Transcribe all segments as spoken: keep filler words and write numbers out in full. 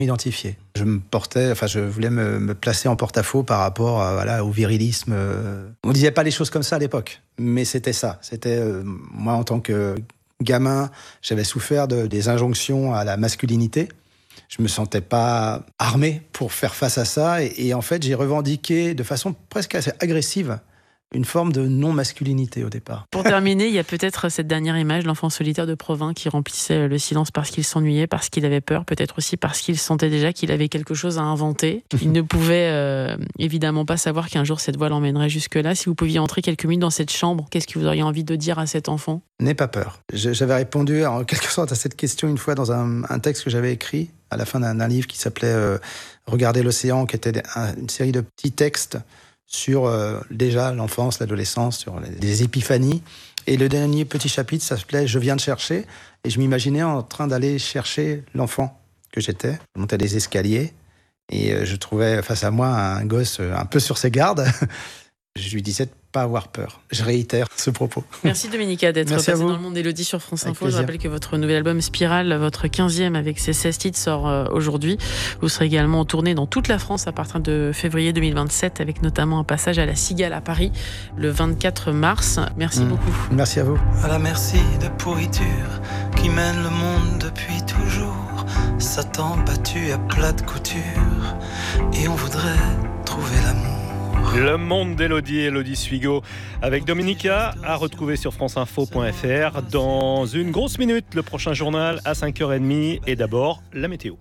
M'identifier. Je me portais, enfin, je voulais me, me placer en porte-à-faux par rapport à, voilà, au virilisme. On ne disait pas les choses comme ça à l'époque, mais c'était ça. C'était, euh, moi, en tant que gamin, j'avais souffert de, des injonctions à la masculinité. Je me sentais pas armé pour faire face à ça. Et, et en fait, j'ai revendiqué de façon presque assez agressive une forme de non-masculinité au départ. Pour terminer, il y a peut-être cette dernière image, l'enfant solitaire de Provins qui remplissait le silence parce qu'il s'ennuyait, parce qu'il avait peur, peut-être aussi parce qu'il sentait déjà qu'il avait quelque chose à inventer. Il ne pouvait euh, évidemment pas savoir qu'un jour cette voie l'emmènerait jusque-là. Si vous pouviez entrer quelques minutes dans cette chambre, qu'est-ce que vous auriez envie de dire à cet enfant ? N'aie pas peur. J'avais répondu en quelque sorte à cette question une fois dans un, un texte que j'avais écrit à la fin d'un, d'un livre qui s'appelait euh, « Regarder l'océan », qui était un, une série de petits textes sur euh, déjà l'enfance, l'adolescence, sur les, les épiphanies. Et le dernier petit chapitre, ça s'appelait « Je viens de chercher ». Et je m'imaginais en train d'aller chercher l'enfant que j'étais. Je montais des escaliers et euh, je trouvais face à moi un gosse un peu sur ses gardes. Je lui disais de ne pas avoir peur. Je réitère ce propos. Merci Dominica d'être Merci passée dans le monde d'Élodie sur France Avec Info. plaisir. Je rappelle que votre nouvel album Spirale, votre quinzième avec ses seize titres, sort euh, aujourd'hui. Vous serez également en tournée dans toute la France à partir de février deux mille vingt-sept, avec notamment un passage à la Cigale à Paris le vingt-quatre mars. Merci mmh. beaucoup. Merci à vous. À la merci de pourriture qui mène le monde depuis toujours. Satan battu à plat de couture et on voudrait trouver l'amour. Le monde d'Élodie, Élodie Suigo avec Dominica, à retrouver sur franceinfo point f r. Dans une grosse minute, le prochain journal à cinq heures trente et d'abord la météo.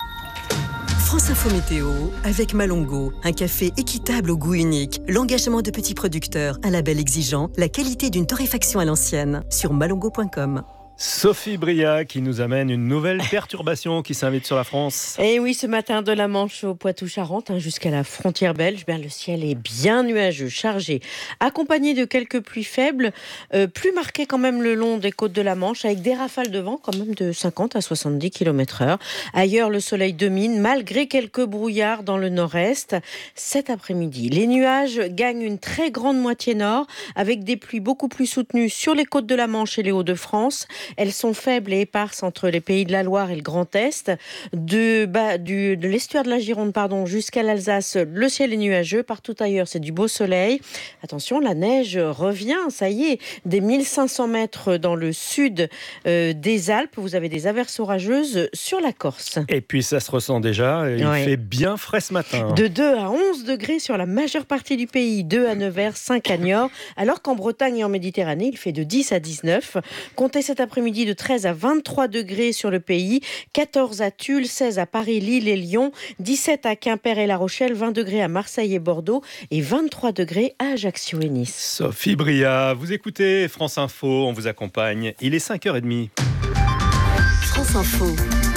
France Info Météo avec Malongo, un café équitable au goût unique, l'engagement de petits producteurs, un label exigeant, la qualité d'une torréfaction à l'ancienne sur malongo point com. Sophie Bria qui nous amène une nouvelle perturbation qui s'invite sur la France. Et oui, ce matin de la Manche au Poitou-Charentes hein, jusqu'à la frontière belge, bien, le ciel est bien nuageux, chargé, accompagné de quelques pluies faibles, euh, plus marquées quand même le long des côtes de la Manche, avec des rafales de vent quand même de cinquante à soixante-dix kilomètres heure. Ailleurs, le soleil domine, malgré quelques brouillards dans le nord-est. Cet après-midi, les nuages gagnent une très grande moitié nord, avec des pluies beaucoup plus soutenues sur les côtes de la Manche et les Hauts-de-France. Elles sont faibles et éparses entre les Pays de la Loire et le Grand Est. De, bah, du, de l'estuaire de la Gironde pardon, jusqu'à l'Alsace, le ciel est nuageux. Partout ailleurs, c'est du beau soleil. Attention, la neige revient, ça y est. Des mille cinq cents mètres dans le sud euh, des Alpes, vous avez des averses orageuses sur la Corse. Et puis ça se ressent déjà, il ouais. fait bien frais ce matin. De deux à onze degrés sur la majeure partie du pays, deux à Nevers, cinq à Niort, alors qu'en Bretagne et en Méditerranée, il fait de dix à dix-neuf. Comptez cet après-midi de treize à vingt-trois degrés sur le pays, quatorze à Tulle, seize à Paris, Lille et Lyon, dix-sept à Quimper et La Rochelle, vingt degrés à Marseille et Bordeaux et vingt-trois degrés à Ajaccio et Nice. Sophie Bria, vous écoutez France Info, on vous accompagne. Il est cinq heures trente. France Info.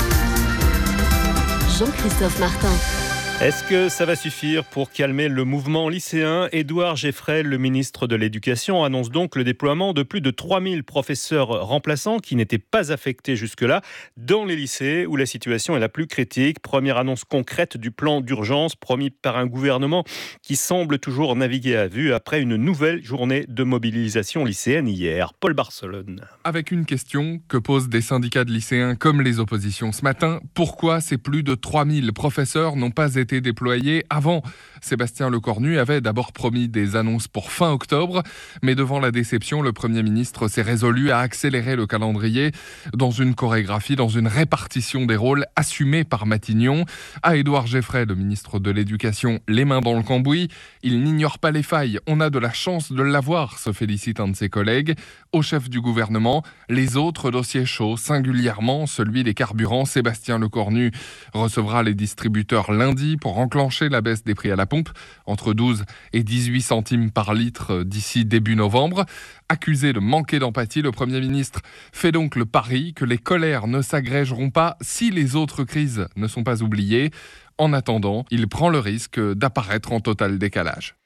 Jean-Christophe Martin. Est-ce que ça va suffire pour calmer le mouvement lycéen ? Édouard Geffrel, le ministre de l'Éducation, annonce donc le déploiement de plus de trois mille professeurs remplaçants qui n'étaient pas affectés jusque-là dans les lycées où la situation est la plus critique. Première annonce concrète du plan d'urgence promis par un gouvernement qui semble toujours naviguer à vue après une nouvelle journée de mobilisation lycéenne hier. Paul Barcelone. Avec une question que posent des syndicats de lycéens comme les oppositions ce matin, pourquoi ces plus de trois mille professeurs n'ont pas été déployés avant ? Sébastien Lecornu avait d'abord promis des annonces pour fin octobre, mais devant la déception, le Premier ministre s'est résolu à accélérer le calendrier dans une chorégraphie, dans une répartition des rôles assumée par Matignon. À Édouard Geffrel, le ministre de l'Éducation, les mains dans le cambouis, il n'ignore pas les failles. On a de la chance de l'avoir, se félicite un de ses collègues. Au chef du gouvernement, les autres dossiers chauds, singulièrement celui des carburants. Sébastien Lecornu recevra les distributeurs lundi pour enclencher la baisse des prix à la pompe, entre douze et dix-huit centimes par litre d'ici début novembre. Accusé de manquer d'empathie, le Premier ministre fait donc le pari que les colères ne s'agrégeront pas si les autres crises ne sont pas oubliées. En attendant, il prend le risque d'apparaître en total décalage.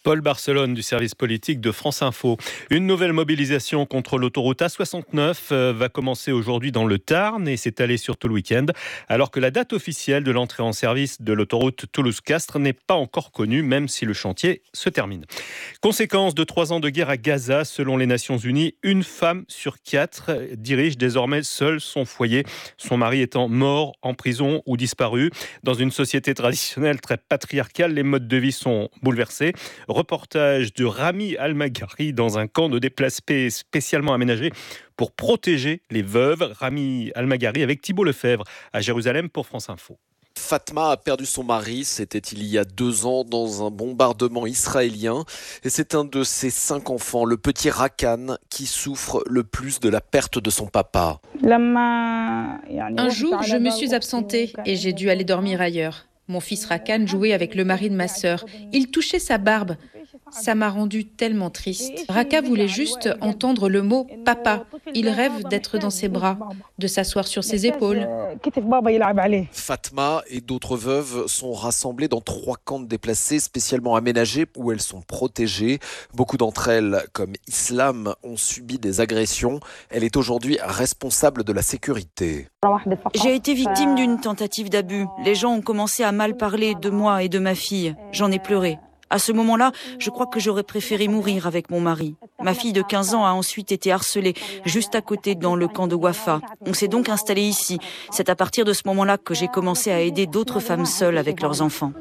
Paul Barcelone du service politique de France Info. Une nouvelle mobilisation contre l'autoroute A soixante-neuf va commencer aujourd'hui dans le Tarn et s'étaler sur tout le week-end, alors que la date officielle de l'entrée en service de l'autoroute Toulouse-Castres n'est pas encore connue, même si le chantier se termine. Conséquence de trois ans de guerre à Gaza, selon les Nations Unies, une femme sur quatre dirige désormais seule son foyer, son mari étant mort, en prison ou disparu. Dans une société traditionnelle très patriarcale, les modes de vie sont bouleversés. Reportage de Rami Almagari dans un camp de déplacés spécialement aménagé pour protéger les veuves. Rami Almagari avec Thibault Lefebvre à Jérusalem pour France Info. Fatma a perdu son mari, c'était il y a deux ans dans un bombardement israélien. Et c'est un de ses cinq enfants, le petit Rakan, qui souffre le plus de la perte de son papa. Un jour, je me suis absentée et j'ai dû aller dormir ailleurs. Mon fils Rakan jouait avec le mari de ma sœur. Il touchait sa barbe. Ça m'a rendue tellement triste. Raka voulait juste entendre le mot « papa ». Il rêve d'être dans ses bras, de s'asseoir sur ses épaules. Fatma et d'autres veuves sont rassemblées dans trois camps de déplacés spécialement aménagés où elles sont protégées. Beaucoup d'entre elles, comme Islam, ont subi des agressions. Elle est aujourd'hui responsable de la sécurité. J'ai été victime d'une tentative d'abus. Les gens ont commencé à mal parler de moi et de ma fille. J'en ai pleuré. À ce moment-là, je crois que j'aurais préféré mourir avec mon mari. Ma fille de quinze ans a ensuite été harcelée, juste à côté dans le camp de Wafa. On s'est donc installé ici. C'est à partir de ce moment-là que j'ai commencé à aider d'autres femmes seules avec leurs enfants.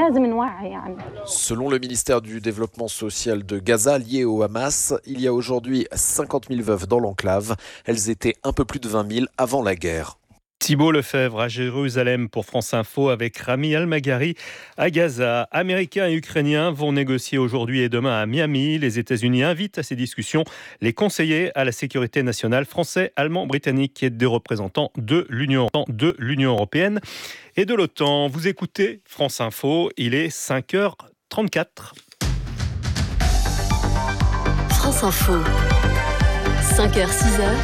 Selon le ministère du Développement social de Gaza, lié au Hamas, il y a aujourd'hui cinquante mille veuves dans l'enclave. Elles étaient un peu plus de vingt mille avant la guerre. Thibault Lefebvre à Jérusalem pour France Info avec Rami Almagari à Gaza. Américains et Ukrainiens vont négocier aujourd'hui et demain à Miami. Les États-Unis invitent à ces discussions les conseillers à la sécurité nationale français, allemands, britanniques et des représentants de l'Union, de l'Union européenne et de l'OTAN. Vous écoutez France Info, il est cinq heures trente-quatre. France Info, cinq heures six heures.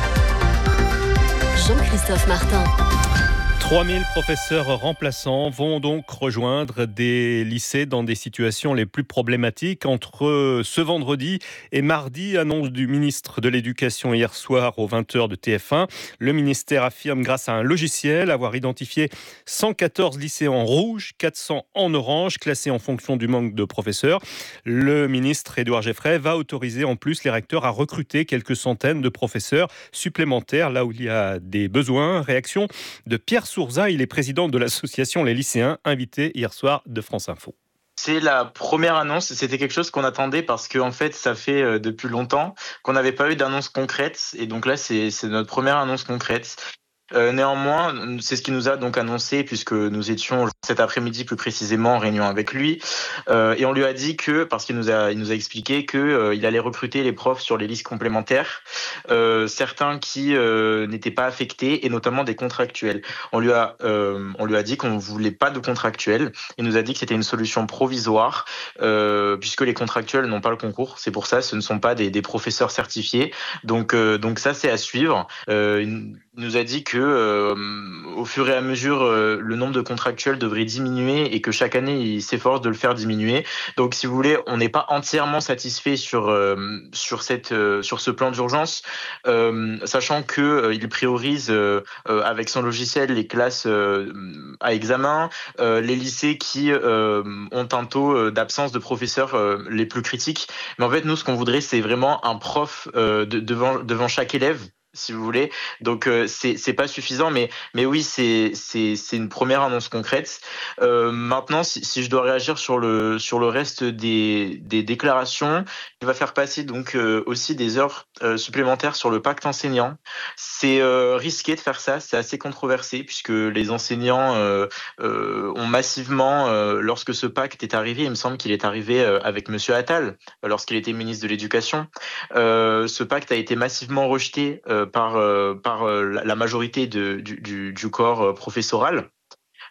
Jean-Christophe Martin. trois mille professeurs remplaçants vont donc rejoindre des lycées dans des situations les plus problématiques. Entre ce vendredi et mardi, annonce du ministre de l'Éducation hier soir aux vingt heures de T F un. Le ministère affirme grâce à un logiciel avoir identifié cent quatorze lycées en rouge, quatre cents en orange, classés en fonction du manque de professeurs. Le ministre Édouard Geffray va autoriser en plus les recteurs à recruter quelques centaines de professeurs supplémentaires là où il y a des besoins. Réaction de Pierre Sourza, il est président de l'association Les Lycéens, invité hier soir de France Info. C'est la première annonce, c'était quelque chose qu'on attendait parce qu'en en fait ça fait euh, depuis longtemps qu'on n'avait pas eu d'annonce concrète et donc là c'est, c'est notre première annonce concrète. Euh, néanmoins, c'est ce qu'il nous a donc annoncé puisque nous étions cet après-midi plus précisément en réunion avec lui euh, et on lui a dit que, parce qu'il nous a, il nous a expliqué qu'il euh, allait recruter les profs sur les listes complémentaires, euh, certains qui euh, n'étaient pas affectés et notamment des contractuels. On lui a, euh, on lui a dit qu'on ne voulait pas de contractuels. Il nous a dit que c'était une solution provisoire euh, puisque les contractuels n'ont pas le concours. C'est pour ça, ce ne sont pas des, des professeurs certifiés. Donc, euh, donc ça c'est à suivre. Euh, il nous a dit que Euh, au fur et à mesure, euh, le nombre de contractuels devrait diminuer et que chaque année, il s'efforce de le faire diminuer. Donc, si vous voulez, on n'est pas entièrement satisfait sur euh, sur cette euh, sur ce plan d'urgence, euh, sachant que euh, il priorise euh, euh, avec son logiciel les classes euh, à examen, euh, les lycées qui euh, ont un taux d'absence de professeurs euh, les plus critiques. Mais en fait, nous, ce qu'on voudrait, c'est vraiment un prof euh, de, devant devant chaque élève, si vous voulez. Donc euh, c'est c'est pas suffisant, mais mais oui, c'est c'est c'est une première annonce concrète. Euh, maintenant, si, si je dois réagir sur le sur le reste des des déclarations, il va faire passer donc euh, aussi des heures euh, supplémentaires sur le pacte enseignant. C'est euh, risqué de faire ça, c'est assez controversé puisque les enseignants euh, euh, ont massivement, euh, lorsque ce pacte est arrivé, il me semble qu'il est arrivé euh, avec Monsieur Attal lorsqu'il était ministre de l'Éducation. Euh, ce pacte a été massivement rejeté euh, par, euh, par euh, la majorité de, du, du, du corps euh, professoral.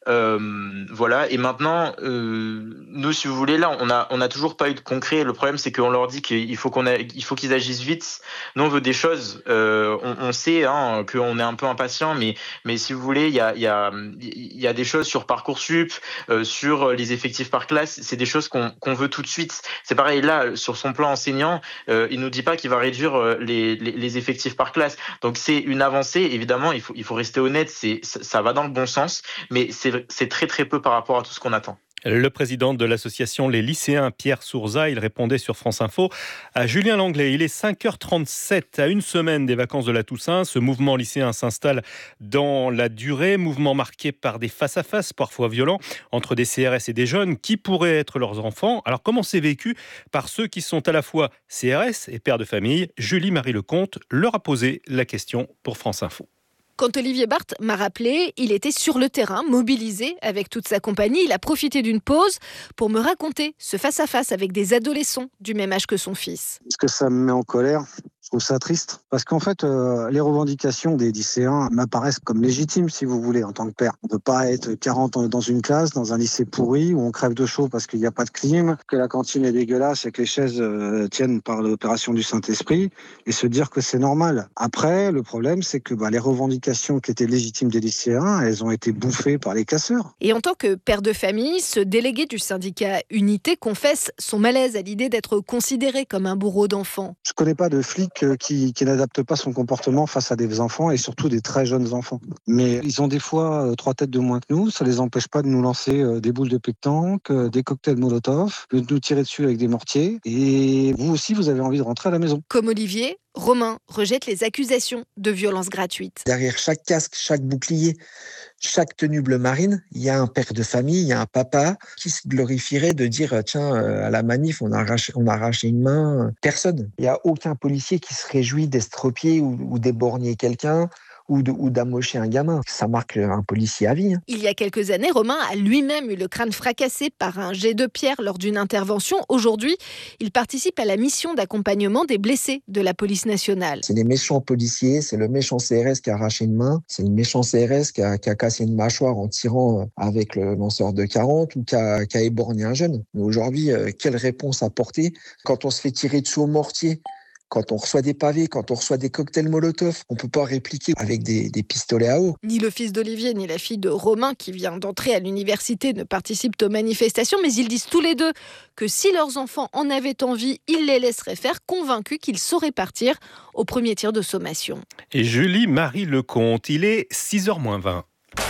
Euh, voilà. Et maintenant, euh, nous, si vous voulez, là, on a, on a toujours pas eu de concret. Le problème, c'est qu'on leur dit qu'il faut qu'on a, il faut qu'ils agissent vite. Nous, on veut des choses. Euh, on, on sait hein, qu'on est un peu impatient, mais, mais si vous voulez, il y a, il y a, il y a des choses sur Parcoursup, euh, sur les effectifs par classe. C'est des choses qu'on, qu'on veut tout de suite. C'est pareil là, sur son plan enseignant, euh, il nous dit pas qu'il va réduire les, les, les effectifs par classe. Donc c'est une avancée. Évidemment, il faut, il faut rester honnête. C'est, ça va dans le bon sens, mais c'est, c'est très très peu par rapport à tout ce qu'on attend. Le président de l'association Les Lycéens, Pierre Sourza, il répondait sur France Info à Julien Langlais. Il est cinq heures trente-sept, à une semaine des vacances de la Toussaint. Ce mouvement lycéen s'installe dans la durée, mouvement marqué par des face-à-face parfois violents entre des C R S et des jeunes qui pourraient être leurs enfants. Alors comment c'est vécu par ceux qui sont à la fois C R S et pères de famille? Julie-Marie Lecomte leur a posé la question pour France Info. Quand Olivier Barthes m'a rappelé, il était sur le terrain, mobilisé avec toute sa compagnie. Il a profité d'une pause pour me raconter ce face-à-face avec des adolescents du même âge que son fils. Est-ce que ça me met en colère ? Je trouve ça triste. Parce qu'en fait, euh, les revendications des lycéens m'apparaissent comme légitimes, si vous voulez, en tant que père. On ne peut pas être quarante dans une classe, dans un lycée pourri, où on crève de chaud parce qu'il n'y a pas de clim, que la cantine est dégueulasse et que les chaises euh, tiennent par l'opération du Saint-Esprit, et se dire que c'est normal. Après, le problème, c'est que bah, les revendications qui étaient légitimes des lycéens, elles ont été bouffées par les casseurs. Et en tant que père de famille, ce délégué du syndicat Unité confesse son malaise à l'idée d'être considéré comme un bourreau d'enfants. Je ne connais pas de flic Qui, qui n'adapte pas son comportement face à des enfants et surtout des très jeunes enfants. Mais ils ont des fois euh, trois têtes de moins que nous, ça les empêche pas de nous lancer euh, des boules de pétanque, euh, des cocktails Molotov, de nous tirer dessus avec des mortiers. Et vous aussi, vous avez envie de rentrer à la maison. Comme Olivier, Romain rejette les accusations de violence gratuite. Derrière chaque casque, chaque bouclier, chaque tenue bleu marine, il y a un père de famille, il y a un papa qui se glorifierait de dire tiens, à la manif, on a arraché, on a arraché une main. Personne. Il n'y a aucun policier qui se réjouit d'estropier ou, ou d'éborgner quelqu'un ou, de, ou d'amocher un gamin. Ça marque un policier à vie. Il y a quelques années, Romain a lui-même eu le crâne fracassé par un jet de pierre lors d'une intervention. Aujourd'hui, il participe à la mission d'accompagnement des blessés de la police nationale. C'est les méchants policiers, c'est le méchant C R S qui a arraché une main, c'est le méchant C R S qui a, qui a cassé une mâchoire en tirant avec le lanceur de quarante ou qui a, qui a éborgné un jeune. Mais aujourd'hui, quelle réponse apporter quand on se fait tirer dessus au mortier ? Quand on reçoit des pavés, quand on reçoit des cocktails Molotov, on ne peut pas répliquer avec des, des pistolets à eau. Ni le fils d'Olivier, ni la fille de Romain, qui vient d'entrer à l'université, ne participent aux manifestations, mais ils disent tous les deux que si leurs enfants en avaient envie, ils les laisseraient faire, convaincus qu'ils sauraient partir au premier tir de sommation. Et Julie-Marie Lecomte, il est six heures moins vingt.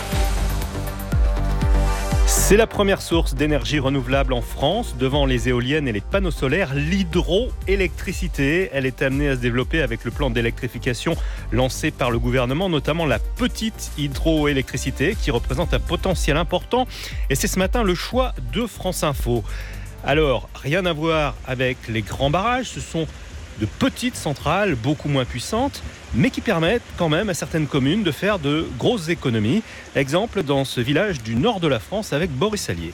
C'est la première source d'énergie renouvelable en France, devant les éoliennes et les panneaux solaires, l'hydroélectricité. Elle est amenée à se développer avec le plan d'électrification lancé par le gouvernement, notamment la petite hydroélectricité qui représente un potentiel important. Et c'est ce matin le choix de France Info. Alors, rien à voir avec les grands barrages, ce sont de petites centrales, beaucoup moins puissantes, mais qui permettent quand même à certaines communes de faire de grosses économies. Exemple dans ce village du nord de la France avec Boris Allier.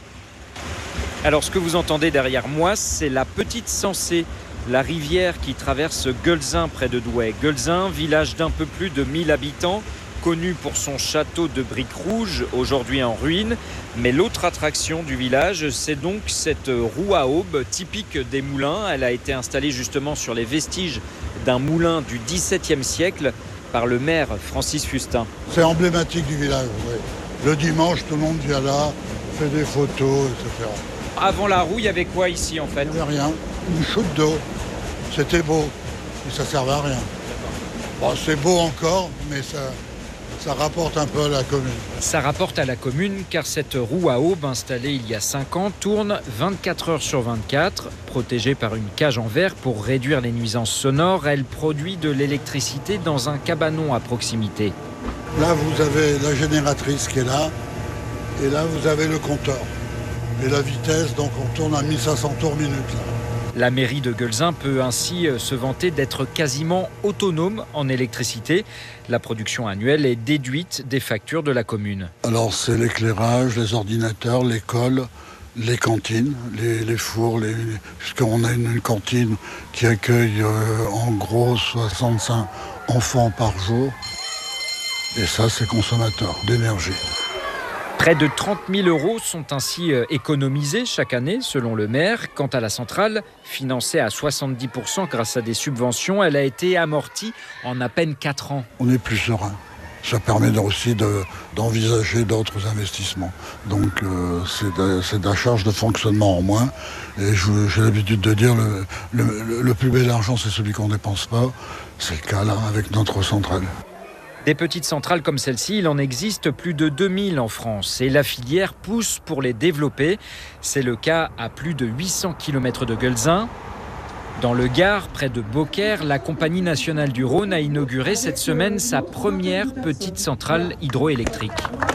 Alors ce que vous entendez derrière moi, c'est la petite Sensée, la rivière qui traverse Guelzin près de Douai. Guelzin, village d'un peu plus de mille habitants, connu pour son château de briques rouges, aujourd'hui en ruine. Mais l'autre attraction du village, c'est donc cette roue à aube typique des moulins. Elle a été installée justement sur les vestiges d'un moulin du dix-septième siècle par le maire Francis Fustin. C'est emblématique du village, oui. Le dimanche, tout le monde vient là, fait des photos, et cetera. Avant la roue, il y avait quoi ici en fait ? Il n'y avait rien, une chute d'eau. C'était beau, mais ça ne servait à rien. Bon, c'est beau encore, mais ça... Ça rapporte un peu à la commune. Ça rapporte à la commune car cette roue à aube installée il y a cinq ans tourne vingt-quatre heures sur vingt-quatre. Protégée par une cage en verre pour réduire les nuisances sonores, elle produit de l'électricité dans un cabanon à proximité. Là, vous avez la génératrice qui est là et là, vous avez le compteur. Et la vitesse, donc on tourne à mille cinq cents tours minute. Là. La mairie de Guelzin peut ainsi se vanter d'être quasiment autonome en électricité. La production annuelle est déduite des factures de la commune. Alors c'est l'éclairage, les ordinateurs, l'école, les cantines, les, les fours, les... puisqu'on a une, une cantine qui accueille euh, en gros soixante-cinq enfants par jour. Et ça, c'est consommateur d'énergie. Près de trente mille euros sont ainsi économisés chaque année, selon le maire. Quant à la centrale, financée à soixante-dix pour cent grâce à des subventions, elle a été amortie en à peine quatre ans. On est plus serein. Ça permet aussi de, d'envisager d'autres investissements. Donc euh, c'est, de, c'est de la charge de fonctionnement en moins. Et je, j'ai l'habitude de dire le, le, le plus bel argent, c'est celui qu'on ne dépense pas. C'est le cas là avec notre centrale. Des petites centrales comme celle-ci, il en existe plus de deux mille en France et la filière pousse pour les développer. C'est le cas à plus de huit cents kilomètres de Guelzin. Dans le Gard, près de Beaucaire, la Compagnie nationale du Rhône a inauguré cette semaine sa première petite centrale hydroélectrique.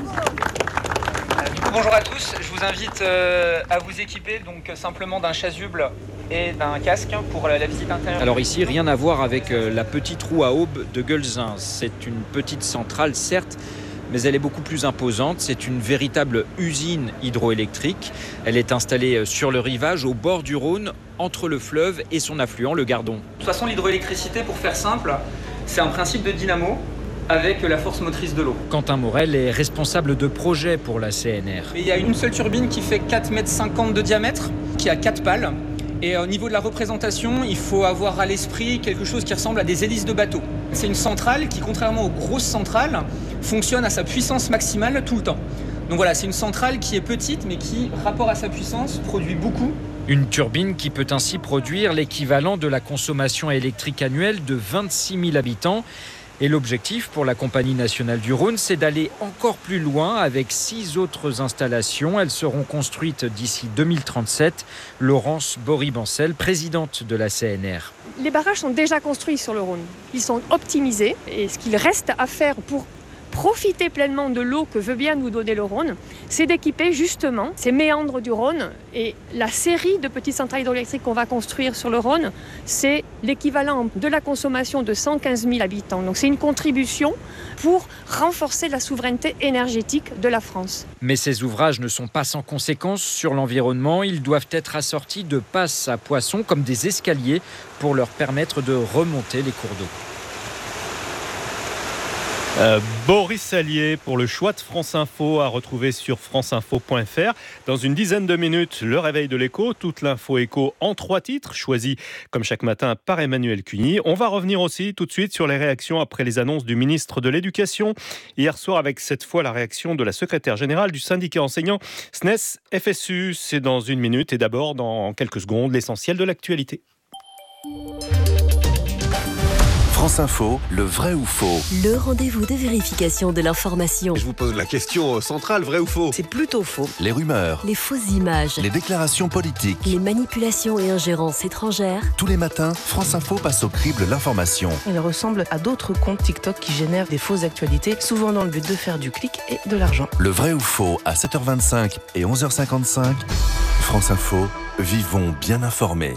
Du coup, bonjour à tous, je vous invite euh, à vous équiper donc simplement d'un chasuble et d'un casque pour la, la visite intérieure. Alors ici, rien à voir avec la petite roue à aube de Guelzin. C'est une petite centrale, certes, mais elle est beaucoup plus imposante. C'est une véritable usine hydroélectrique. Elle est installée sur le rivage, au bord du Rhône, entre le fleuve et son affluent, le Gardon. De toute façon, l'hydroélectricité, pour faire simple, c'est un principe de dynamo avec la force motrice de l'eau. Quentin Morel est responsable de projet pour la C N R. Et il y a une seule turbine qui fait quatre mètres cinquante de diamètre, qui a quatre pales. Et au niveau de la représentation, il faut avoir à l'esprit quelque chose qui ressemble à des hélices de bateau. C'est une centrale qui, contrairement aux grosses centrales, fonctionne à sa puissance maximale tout le temps. Donc voilà, c'est une centrale qui est petite, mais qui, rapport à sa puissance, produit beaucoup. Une turbine qui peut ainsi produire l'équivalent de la consommation électrique annuelle de vingt-six mille habitants. Et l'objectif pour la Compagnie nationale du Rhône, c'est d'aller encore plus loin avec six autres installations. Elles seront construites d'ici deux mille trente-sept. Laurence Bory-Bancel, présidente de la C N R. Les barrages sont déjà construits sur le Rhône. Ils sont optimisés. Et ce qu'il reste à faire pour profiter pleinement de l'eau que veut bien nous donner le Rhône, c'est d'équiper justement ces méandres du Rhône. Et la série de petites centrales hydroélectriques qu'on va construire sur le Rhône, c'est l'équivalent de la consommation de cent quinze mille habitants. Donc c'est une contribution pour renforcer la souveraineté énergétique de la France. Mais ces ouvrages ne sont pas sans conséquences sur l'environnement. Ils doivent être assortis de passes à poissons comme des escaliers pour leur permettre de remonter les cours d'eau. Euh, Boris Sallier pour le choix de France Info à retrouver sur franceinfo point f r. Dans une dizaine de minutes, le réveil de l'écho, toute l'info écho en trois titres, choisis comme chaque matin par Emmanuel Cuny. On va revenir aussi tout de suite sur les réactions après les annonces du ministre de l'Éducation. Hier soir, avec cette fois la réaction de la secrétaire générale du syndicat enseignant S N E S F S U. C'est dans une minute et d'abord dans quelques secondes l'essentiel de l'actualité. France Info, le vrai ou faux? Le rendez-vous de vérification de l'information. Je vous pose la question centrale, vrai ou faux? C'est plutôt faux. Les rumeurs, les fausses images, les déclarations politiques, les manipulations et ingérences étrangères. Tous les matins, France Info passe au crible l'information. Elle ressemble à d'autres comptes TikTok qui génèrent des fausses actualités, souvent dans le but de faire du clic et de l'argent. Le vrai ou faux à sept heures vingt-cinq et onze heures cinquante-cinq. France Info, vivons bien informés.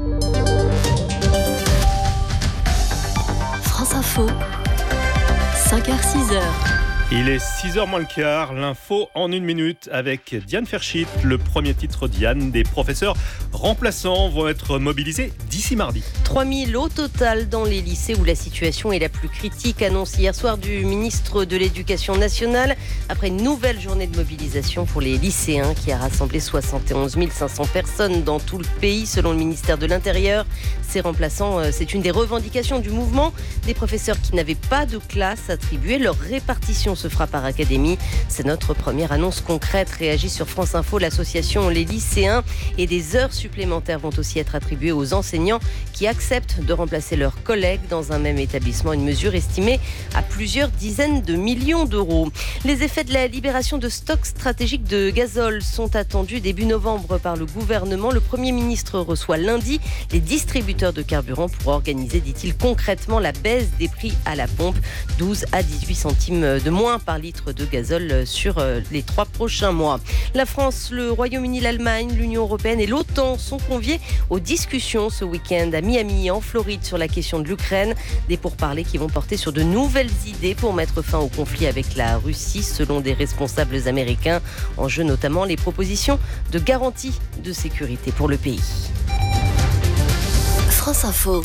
France Info, cinq heures six heures. Il est six heures moins le quart, l'info en une minute avec Diane Ferschit. Le premier titre, Diane, des professeurs remplaçants vont être mobilisés d'ici mardi. trois mille au total dans les lycées où la situation est la plus critique, annonce hier soir du ministre de l'Éducation nationale après une nouvelle journée de mobilisation pour les lycéens qui a rassemblé soixante et onze mille cinq cents personnes dans tout le pays selon le ministère de l'Intérieur. Ces remplaçants, c'est une des revendications du mouvement. Des professeurs qui n'avaient pas de classe attribuée, leur répartition se fera par académie. C'est notre première annonce concrète. Réagit sur France Info l'association Les Lycéens. Et des heures supplémentaires vont aussi être attribuées aux enseignants qui acceptent de remplacer leurs collègues dans un même établissement. Une mesure estimée à plusieurs dizaines de millions d'euros. Les effets de la libération de stocks stratégiques de gazole sont attendus début novembre par le gouvernement. Le Premier ministre reçoit lundi les distributeurs de carburant pour organiser, dit-il, concrètement la baisse des prix à la pompe. douze à dix-huit centimes de moins par litre de gazole sur les trois prochains mois. La France, le Royaume-Uni, l'Allemagne, l'Union européenne et l'OTAN sont conviés aux discussions ce week-end à Miami, en Floride, sur la question de l'Ukraine. Des pourparlers qui vont porter sur de nouvelles idées pour mettre fin au conflit avec la Russie, selon des responsables américains. En jeu notamment les propositions de garantie de sécurité pour le pays. France Info.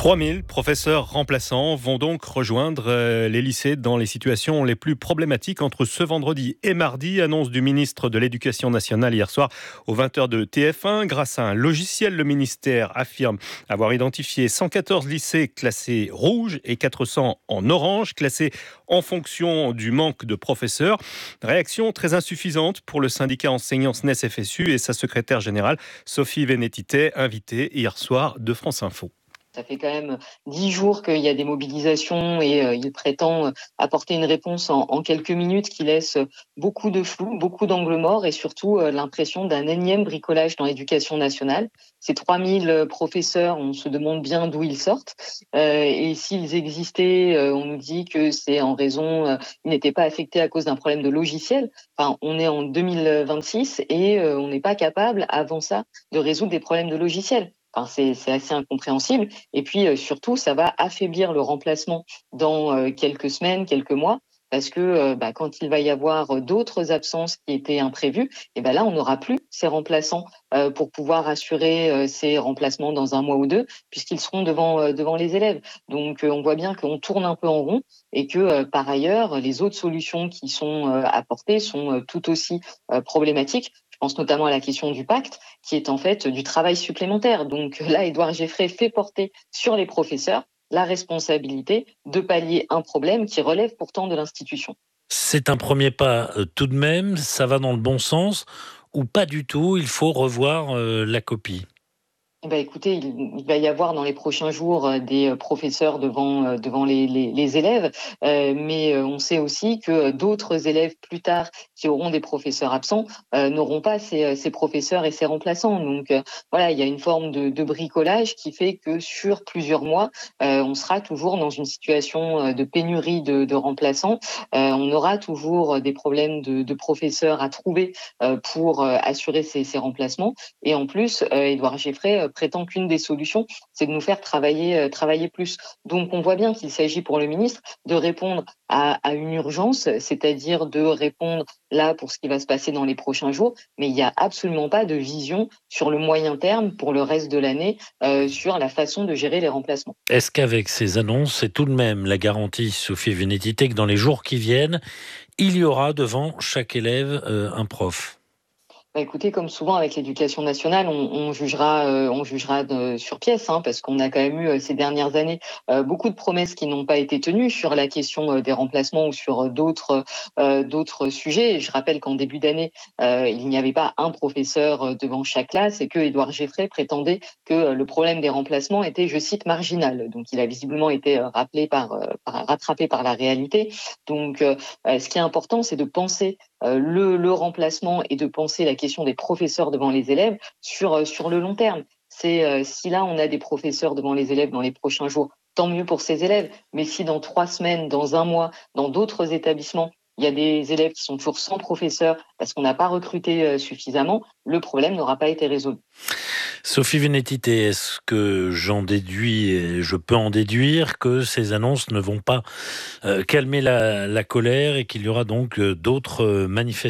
trois mille professeurs remplaçants vont donc rejoindre les lycées dans les situations les plus problématiques entre ce vendredi et mardi. Annonce du ministre de l'Éducation nationale hier soir aux vingt heures de T F un. Grâce à un logiciel, le ministère affirme avoir identifié cent quatorze lycées classés rouges et quatre cents en orange, classés en fonction du manque de professeurs. Réaction très insuffisante pour le syndicat enseignant S N E S F S U et sa secrétaire générale Sophie Vénétité, invitée hier soir de France Info. Ça fait quand même dix jours qu'il y a des mobilisations et euh, il prétend apporter une réponse en, en quelques minutes qui laisse beaucoup de flou, beaucoup d'angles morts et surtout euh, l'impression d'un énième bricolage dans l'éducation nationale. Ces trois mille professeurs, on se demande bien d'où ils sortent. Euh, et s'ils existaient, euh, on nous dit que c'est en raison, euh, ils n'étaient pas affectés à cause d'un problème de logiciel. Enfin, on est en deux mille vingt-six et euh, on n'est pas capable, avant ça, de résoudre des problèmes de logiciel. Enfin, c'est, c'est assez incompréhensible. Et puis, euh, surtout, ça va affaiblir le remplacement dans euh, quelques semaines, quelques mois, parce que euh, bah, quand il va y avoir d'autres absences qui étaient imprévues, et ben là, on n'aura plus ces remplaçants euh, pour pouvoir assurer euh, ces remplacements dans un mois ou deux, puisqu'ils seront devant euh, devant les élèves. Donc, euh, on voit bien qu'on tourne un peu en rond et que, euh, par ailleurs, les autres solutions qui sont euh, apportées sont euh, tout aussi euh, problématiques. Je pense notamment à la question du pacte, qui est en fait du travail supplémentaire. Donc là, Édouard Geffray fait porter sur les professeurs la responsabilité de pallier un problème qui relève pourtant de l'institution. C'est un premier pas euh, tout de même, ça va dans le bon sens, ou pas du tout, il faut revoir euh, la copie? Eh ben, écoutez, il, il va y avoir dans les prochains jours euh, des professeurs devant euh, devant les, les, les élèves, euh, mais euh, on sait aussi que d'autres élèves plus tard qui auront des professeurs absents euh, n'auront pas ces, ces professeurs et ces remplaçants. Donc euh, voilà, il y a une forme de, de bricolage qui fait que sur plusieurs mois, euh, on sera toujours dans une situation de pénurie de, de remplaçants. Euh, on aura toujours des problèmes de, de professeurs à trouver euh, pour euh, assurer ces, ces remplacements. Et en plus, euh, Édouard Geffray euh, prétend qu'une des solutions, c'est de nous faire travailler, euh, travailler plus. Donc, on voit bien qu'il s'agit pour le ministre de répondre à, à une urgence, c'est-à-dire de répondre là pour ce qui va se passer dans les prochains jours, mais il n'y a absolument pas de vision sur le moyen terme pour le reste de l'année euh, sur la façon de gérer les remplacements. Est-ce qu'avec ces annonces, c'est tout de même la garantie, Sophie Vénétité, que dans les jours qui viennent, il y aura devant chaque élève euh, un prof ? Bah écoutez, comme souvent avec l'éducation nationale, on, on jugera, euh, on jugera de, sur pièce, hein, parce qu'on a quand même eu euh, ces dernières années euh, beaucoup de promesses qui n'ont pas été tenues sur la question euh, des remplacements ou sur euh, d'autres, euh, d'autres sujets. Je rappelle qu'en début d'année, euh, il n'y avait pas un professeur euh, devant chaque classe et que Édouard Geffray prétendait que euh, le problème des remplacements était, je cite, marginal. Donc, il a visiblement été euh, rappelé par, euh, par, rattrapé par la réalité. Donc, euh, ce qui est important, c'est de penser euh, le, le remplacement et de penser la question des professeurs devant les élèves sur sur le long terme. C'est euh, si là on a des professeurs devant les élèves dans les prochains jours, tant mieux pour ces élèves. Mais si dans trois semaines, dans un mois, dans d'autres établissements, il y a des élèves qui sont toujours sans professeur parce qu'on n'a pas recruté euh, suffisamment, le problème n'aura pas été résolu. Sophie Vénétité, est-ce que j'en déduis, et je peux en déduire, que ces annonces ne vont pas euh, calmer la, la colère et qu'il y aura donc euh, d'autres manifestations ?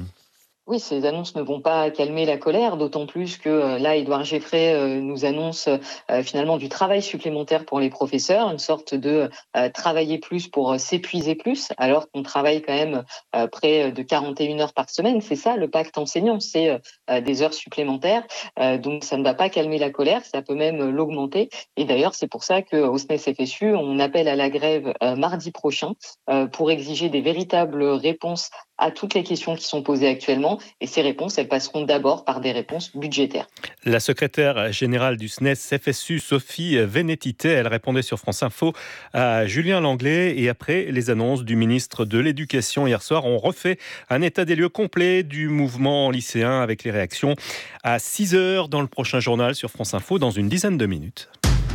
Oui, ces annonces ne vont pas calmer la colère, d'autant plus que euh, là, Édouard Geffray euh, nous annonce euh, finalement du travail supplémentaire pour les professeurs, une sorte de euh, travailler plus pour euh, s'épuiser plus, alors qu'on travaille quand même euh, près de quarante et une heures par semaine. C'est ça le pacte enseignant, c'est euh, des heures supplémentaires. Euh, donc ça ne va pas calmer la colère, ça peut même l'augmenter. Et d'ailleurs, c'est pour ça qu'au S N E S F S U, on appelle à la grève euh, mardi prochain euh, pour exiger des véritables réponses à toutes les questions qui sont posées actuellement. Et ces réponses, elles passeront d'abord par des réponses budgétaires. La secrétaire générale du S N E S F S U, Sophie Vénétité, elle répondait sur France Info à Julien Langlais. Et après les annonces du ministre de l'Éducation hier soir, on refait un état des lieux complet du mouvement lycéen avec les réactions à six heures dans le prochain journal sur France Info dans une dizaine de minutes.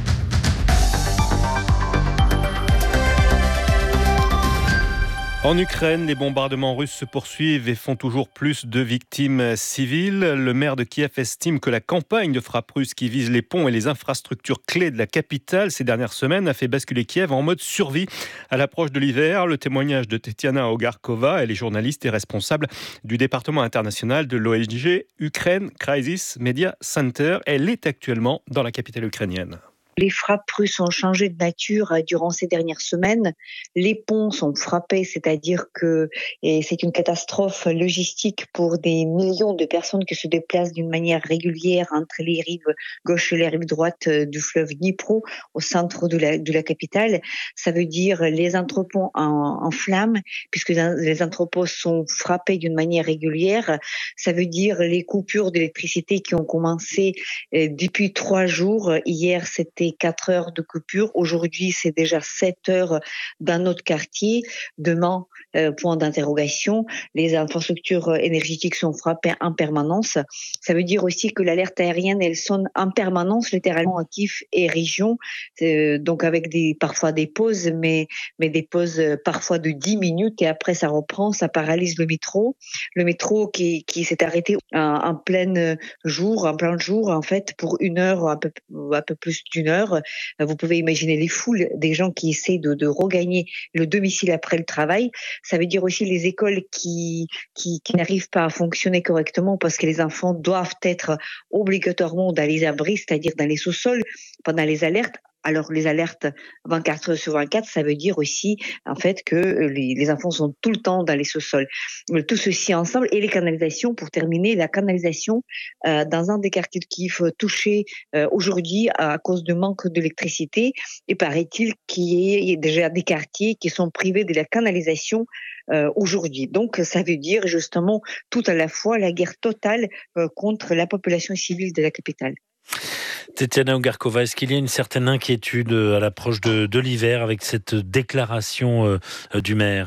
En Ukraine, les bombardements russes se poursuivent et font toujours plus de victimes civiles. Le maire de Kiev estime que la campagne de frappe russe qui vise les ponts et les infrastructures clés de la capitale ces dernières semaines a fait basculer Kiev en mode survie à l'approche de l'hiver. Le témoignage de Tetiana Ogarkova, elle est journaliste et responsable du département international de l'O N G Ukraine Crisis Media Center. Elle est actuellement dans la capitale ukrainienne. Les frappes russes ont changé de nature durant ces dernières semaines. Les ponts sont frappés, c'est-à-dire que et c'est une catastrophe logistique pour des millions de personnes qui se déplacent d'une manière régulière entre les rives gauche et les rives droite du fleuve Dnipro, au centre de la, de la capitale. Ça veut dire les entrepôts en, en flammes, puisque les entrepôts sont frappés d'une manière régulière. Ça veut dire les coupures d'électricité qui ont commencé depuis trois jours. Hier, c'était quatre heures de coupure. Aujourd'hui, c'est déjà sept heures dans notre quartier. Demain, euh, point d'interrogation. Les infrastructures énergétiques sont frappées en permanence. Ça veut dire aussi que l'alerte aérienne, elle sonne en permanence, littéralement à Kiev et région. Euh, donc avec des, parfois des pauses, mais, mais des pauses euh, parfois de dix minutes et après ça reprend, ça paralyse le métro. Le métro qui, qui s'est arrêté en, en plein jour, en plein jour, en fait, pour une heure, un peu, un peu plus d'une heure. Vous pouvez imaginer les foules des gens qui essaient de, de regagner le domicile après le travail. Ça veut dire aussi les écoles qui, qui, qui n'arrivent pas à fonctionner correctement parce que les enfants doivent être obligatoirement dans les abris, c'est-à-dire dans les sous-sols, pendant les alertes. Alors, les alertes vingt-quatre heures sur vingt-quatre, ça veut dire aussi, en fait, que les, les enfants sont tout le temps dans les sous-sols. Tout ceci ensemble, et les canalisations, pour terminer, la canalisation euh, dans un des quartiers de Kiev touché euh, aujourd'hui à cause de manque d'électricité. Et paraît-il qu'il y ait déjà des quartiers qui sont privés de la canalisation Euh, aujourd'hui. Donc, ça veut dire justement tout à la fois la guerre totale euh, contre la population civile de la capitale. Tetiana Ogarkova, est-ce qu'il y a une certaine inquiétude à l'approche de, de l'hiver avec cette déclaration euh, du maire ?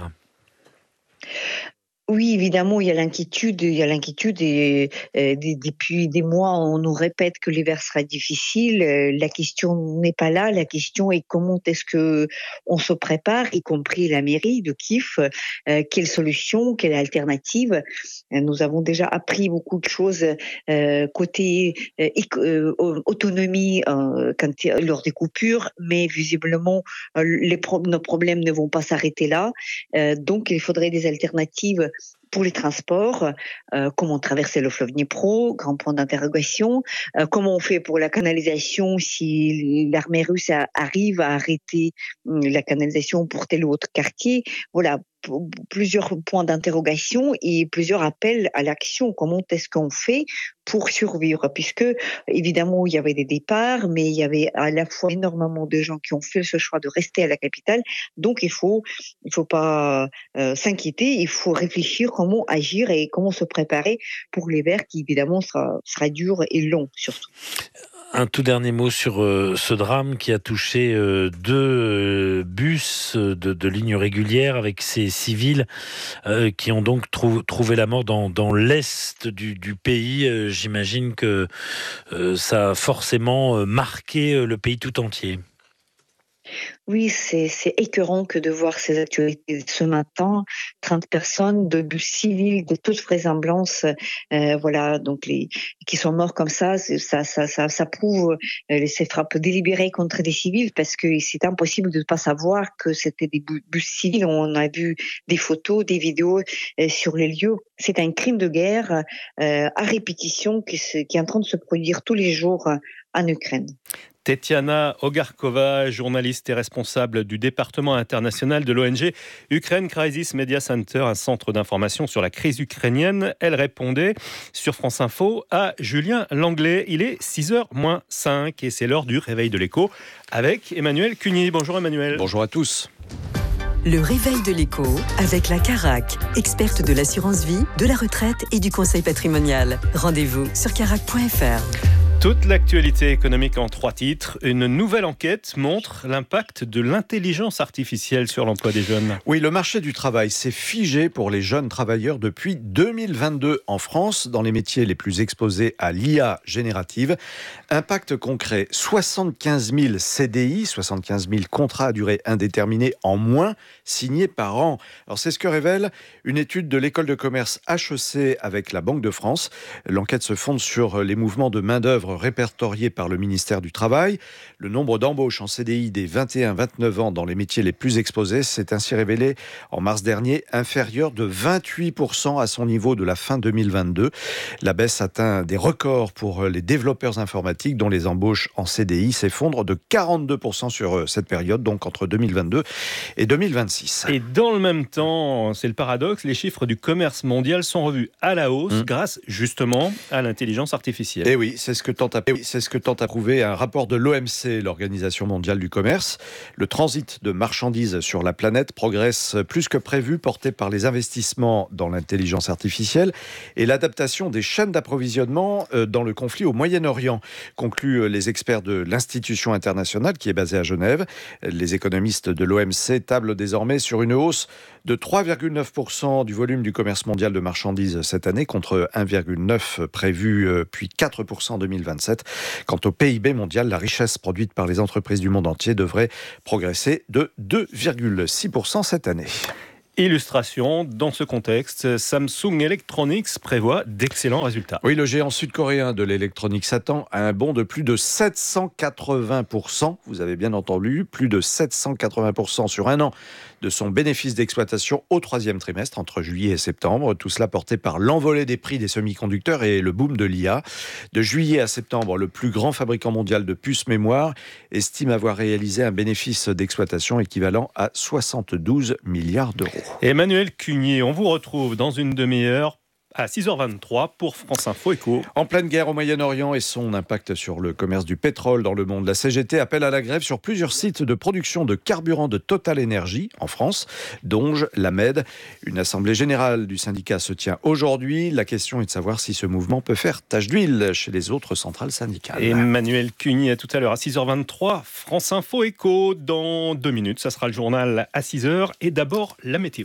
Oui, évidemment, il y a l'inquiétude, il y a l'inquiétude et, et depuis des mois, on nous répète que l'hiver sera difficile. La question n'est pas là. La question est comment est-ce que on se prépare, y compris la mairie de Kiev. Euh, quelle solution, quelle alternative ? Nous avons déjà appris beaucoup de choses euh, côté euh, autonomie euh, quand, lors des coupures, mais visiblement, euh, les pro- nos problèmes ne vont pas s'arrêter là. Euh, donc, il faudrait des alternatives pour les transports, euh, comment traverser le fleuve Dnipro, grand point d'interrogation, euh, comment on fait pour la canalisation si l'armée russe a, arrive à arrêter euh, la canalisation pour tel ou autre quartier. Voilà, p- plusieurs points d'interrogation et plusieurs appels à l'action. Comment est-ce qu'on fait pour survivre ? Puisque, évidemment, il y avait des départs, mais il y avait à la fois énormément de gens qui ont fait ce choix de rester à la capitale. Donc, il faut, il faut pas euh, s'inquiéter, il faut réfléchir comment agir et comment se préparer pour l'hiver qui, évidemment, sera, sera dur et long, surtout. Un tout dernier mot sur euh, ce drame qui a touché euh, deux euh, bus de, de ligne régulière avec ces civils euh, qui ont donc trou- trouvé la mort dans, dans l'est du, du pays. Euh, j'imagine que euh, ça a forcément euh, marqué euh, le pays tout entier. Oui, c'est, c'est écœurant que de voir ces actualités ce matin. trente personnes de bus civils de toute vraisemblance, euh, voilà, donc les qui sont morts comme ça, ça, ça, ça, ça prouve euh, ces frappes délibérées contre des civils parce que c'est impossible de ne pas savoir que c'était des bus civils. On a vu des photos, des vidéos euh, sur les lieux. C'est un crime de guerre euh, à répétition qui, se, qui est en train de se produire tous les jours en Ukraine. Tetiana Ogarkova, journaliste et responsable du département international de l'O N G Ukraine Crisis Media Center, un centre d'information sur la crise ukrainienne. Elle répondait sur France Info à Julien Langlais. Il est six heures moins cinq et c'est l'heure du réveil de l'écho avec Emmanuel Cuny. Bonjour Emmanuel. Bonjour à tous. Le réveil de l'écho avec la Carac, experte de l'assurance vie, de la retraite et du conseil patrimonial. Rendez-vous sur carac point f r. Toute l'actualité économique en trois titres. Une nouvelle enquête montre l'impact de l'intelligence artificielle sur l'emploi des jeunes. Oui, le marché du travail s'est figé pour les jeunes travailleurs depuis deux mille vingt-deux en France, dans les métiers les plus exposés à l'I A générative. Impact concret, soixante-quinze mille C D I, soixante-quinze mille contrats à durée indéterminée en moins signés par an. Alors c'est ce que révèle une étude de l'école de commerce H E C avec la Banque de France. L'enquête se fonde sur les mouvements de main-d'œuvre indicateurs répertoriés par le ministère du Travail. Le nombre d'embauches en C D I des vingt et un à vingt-neuf ans dans les métiers les plus exposés s'est ainsi révélé en mars dernier inférieur de vingt-huit pour cent à son niveau de la fin deux mille vingt-deux. La baisse atteint des records pour les développeurs informatiques dont les embauches en C D I s'effondrent de quarante-deux pour cent sur cette période, donc entre deux mille vingt-deux et deux mille vingt-six. Et dans le même temps, c'est le paradoxe, les chiffres du commerce mondial sont revus à la hausse mmh. grâce justement à l'intelligence artificielle. Et oui, c'est ce que tente à, c'est ce que tente à prouver un rapport de l'O M C, l'Organisation mondiale du commerce. Le transit de marchandises sur la planète progresse plus que prévu, porté par les investissements dans l'intelligence artificielle et l'adaptation des chaînes d'approvisionnement dans le conflit au Moyen-Orient, concluent les experts de l'institution internationale qui est basée à Genève. Les économistes de l'O M C tablent désormais sur une hausse de trois virgule neuf pour cent du volume du commerce mondial de marchandises cette année, contre un virgule neuf pour cent prévu, puis quatre pour cent en deux mille vingt-sept. Quant au P I B mondial, la richesse produite par les entreprises du monde entier devrait progresser de deux virgule six pour cent cette année. Illustration, dans ce contexte, Samsung Electronics prévoit d'excellents résultats. Oui, le géant sud-coréen de l'électronique s'attend à un bond de plus de sept cent quatre-vingts pour cent. Vous avez bien entendu, plus de sept cent quatre-vingts pour cent sur un an de son bénéfice d'exploitation au troisième trimestre, entre juillet et septembre. Tout cela porté par l'envolée des prix des semi-conducteurs et le boom de l'I A. De juillet à septembre, le plus grand fabricant mondial de puces mémoire estime avoir réalisé un bénéfice d'exploitation équivalent à soixante-douze milliards d'euros. Emmanuel Cugnier, on vous retrouve dans une demi-heure à six heures vingt-trois pour France Info Éco. En pleine guerre au Moyen-Orient et son impact sur le commerce du pétrole dans le monde, la C G T appelle à la grève sur plusieurs sites de production de carburant de Total Energy en France, Donge, La Mède. Une assemblée générale du syndicat se tient aujourd'hui. La question est de savoir si ce mouvement peut faire tache d'huile chez les autres centrales syndicales. Emmanuel Cugnier, à tout à l'heure à six heures vingt-trois, France Info Éco. Dans deux minutes, ça sera le journal à six heures. Et d'abord, la météo.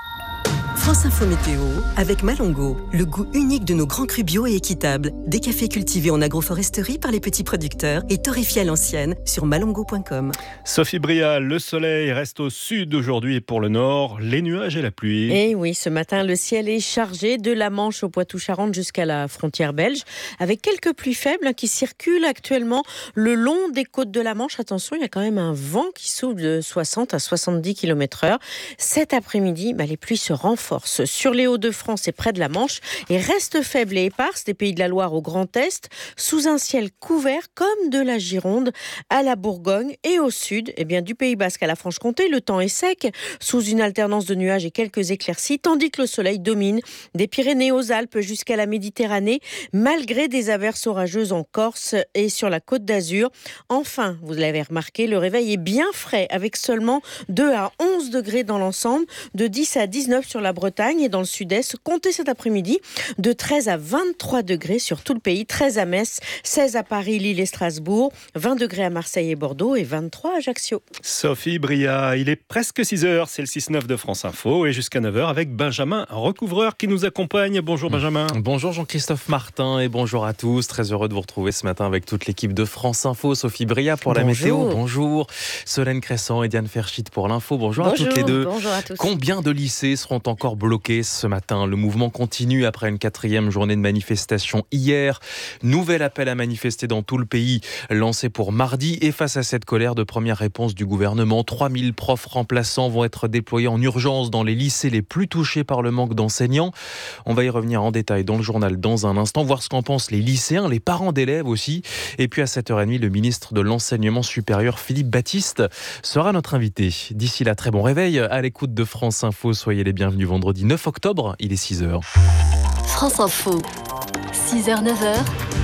France Info Météo avec Malongo, le goût unique de nos grands crus bio et équitables. Des cafés cultivés en agroforesterie par les petits producteurs et torréfiés à l'ancienne sur malongo point com. Sophie Brial, le soleil reste au sud aujourd'hui et pour le nord, les nuages et la pluie. Et oui, ce matin, le ciel est chargé de la Manche au Poitou-Charentes jusqu'à la frontière belge, avec quelques pluies faibles qui circulent actuellement le long des côtes de la Manche. Attention, il y a quand même un vent qui souffle de soixante à soixante-dix kilomètres heure. Cet après-midi, bah, les pluies se renforcent sur les Hauts-de-France et près de la Manche et restent faibles et éparses des Pays de la Loire au Grand Est, sous un ciel couvert comme de la Gironde à la Bourgogne et au sud, eh bien, du Pays Basque à la Franche-Comté. Le temps est sec, sous une alternance de nuages et quelques éclaircies, tandis que le soleil domine des Pyrénées aux Alpes jusqu'à la Méditerranée, malgré des averses orageuses en Corse et sur la Côte d'Azur. Enfin, vous l'avez remarqué, le réveil est bien frais, avec seulement deux à onze degrés dans l'ensemble, de dix à dix-neuf sur la Bretagne et dans le sud-est. Comptez cet après-midi de treize à vingt-trois degrés sur tout le pays, treize à Metz, seize à Paris, Lille et Strasbourg, vingt degrés à Marseille et Bordeaux et vingt-trois à Ajaccio. Sophie Bria, il est presque six heures, c'est le six neuf de France Info et jusqu'à neuf heures avec Benjamin Recouvreur qui nous accompagne. Bonjour Benjamin. Bonjour Jean-Christophe Martin et bonjour à tous. Très heureux de vous retrouver ce matin avec toute l'équipe de France Info. Sophie Bria pour la bonjour. météo. Bonjour. Solène Crescent et Diane Ferchit pour l'info. Bonjour, bonjour à toutes les deux. Bonjour à tous. Combien de lycées seront encore bloqués ce matin? Le mouvement continue après une quatrième journée de manifestation hier. Nouvel appel à manifester dans tout le pays lancé pour mardi. Et face à cette colère, de première réponse du gouvernement, trois mille profs remplaçants vont être déployés en urgence dans les lycées les plus touchés par le manque d'enseignants. On va y revenir en détail dans le journal dans un instant, voir ce qu'en pensent les lycéens, les parents d'élèves aussi. Et puis à sept heures trente, le ministre de l'Enseignement supérieur, Philippe Baptiste, sera notre invité. D'ici là, très bon réveil à l'écoute de France Info. Soyez les bienvenus vendredi neuf octobre, il est six heures. France Info, six heures neuf heures,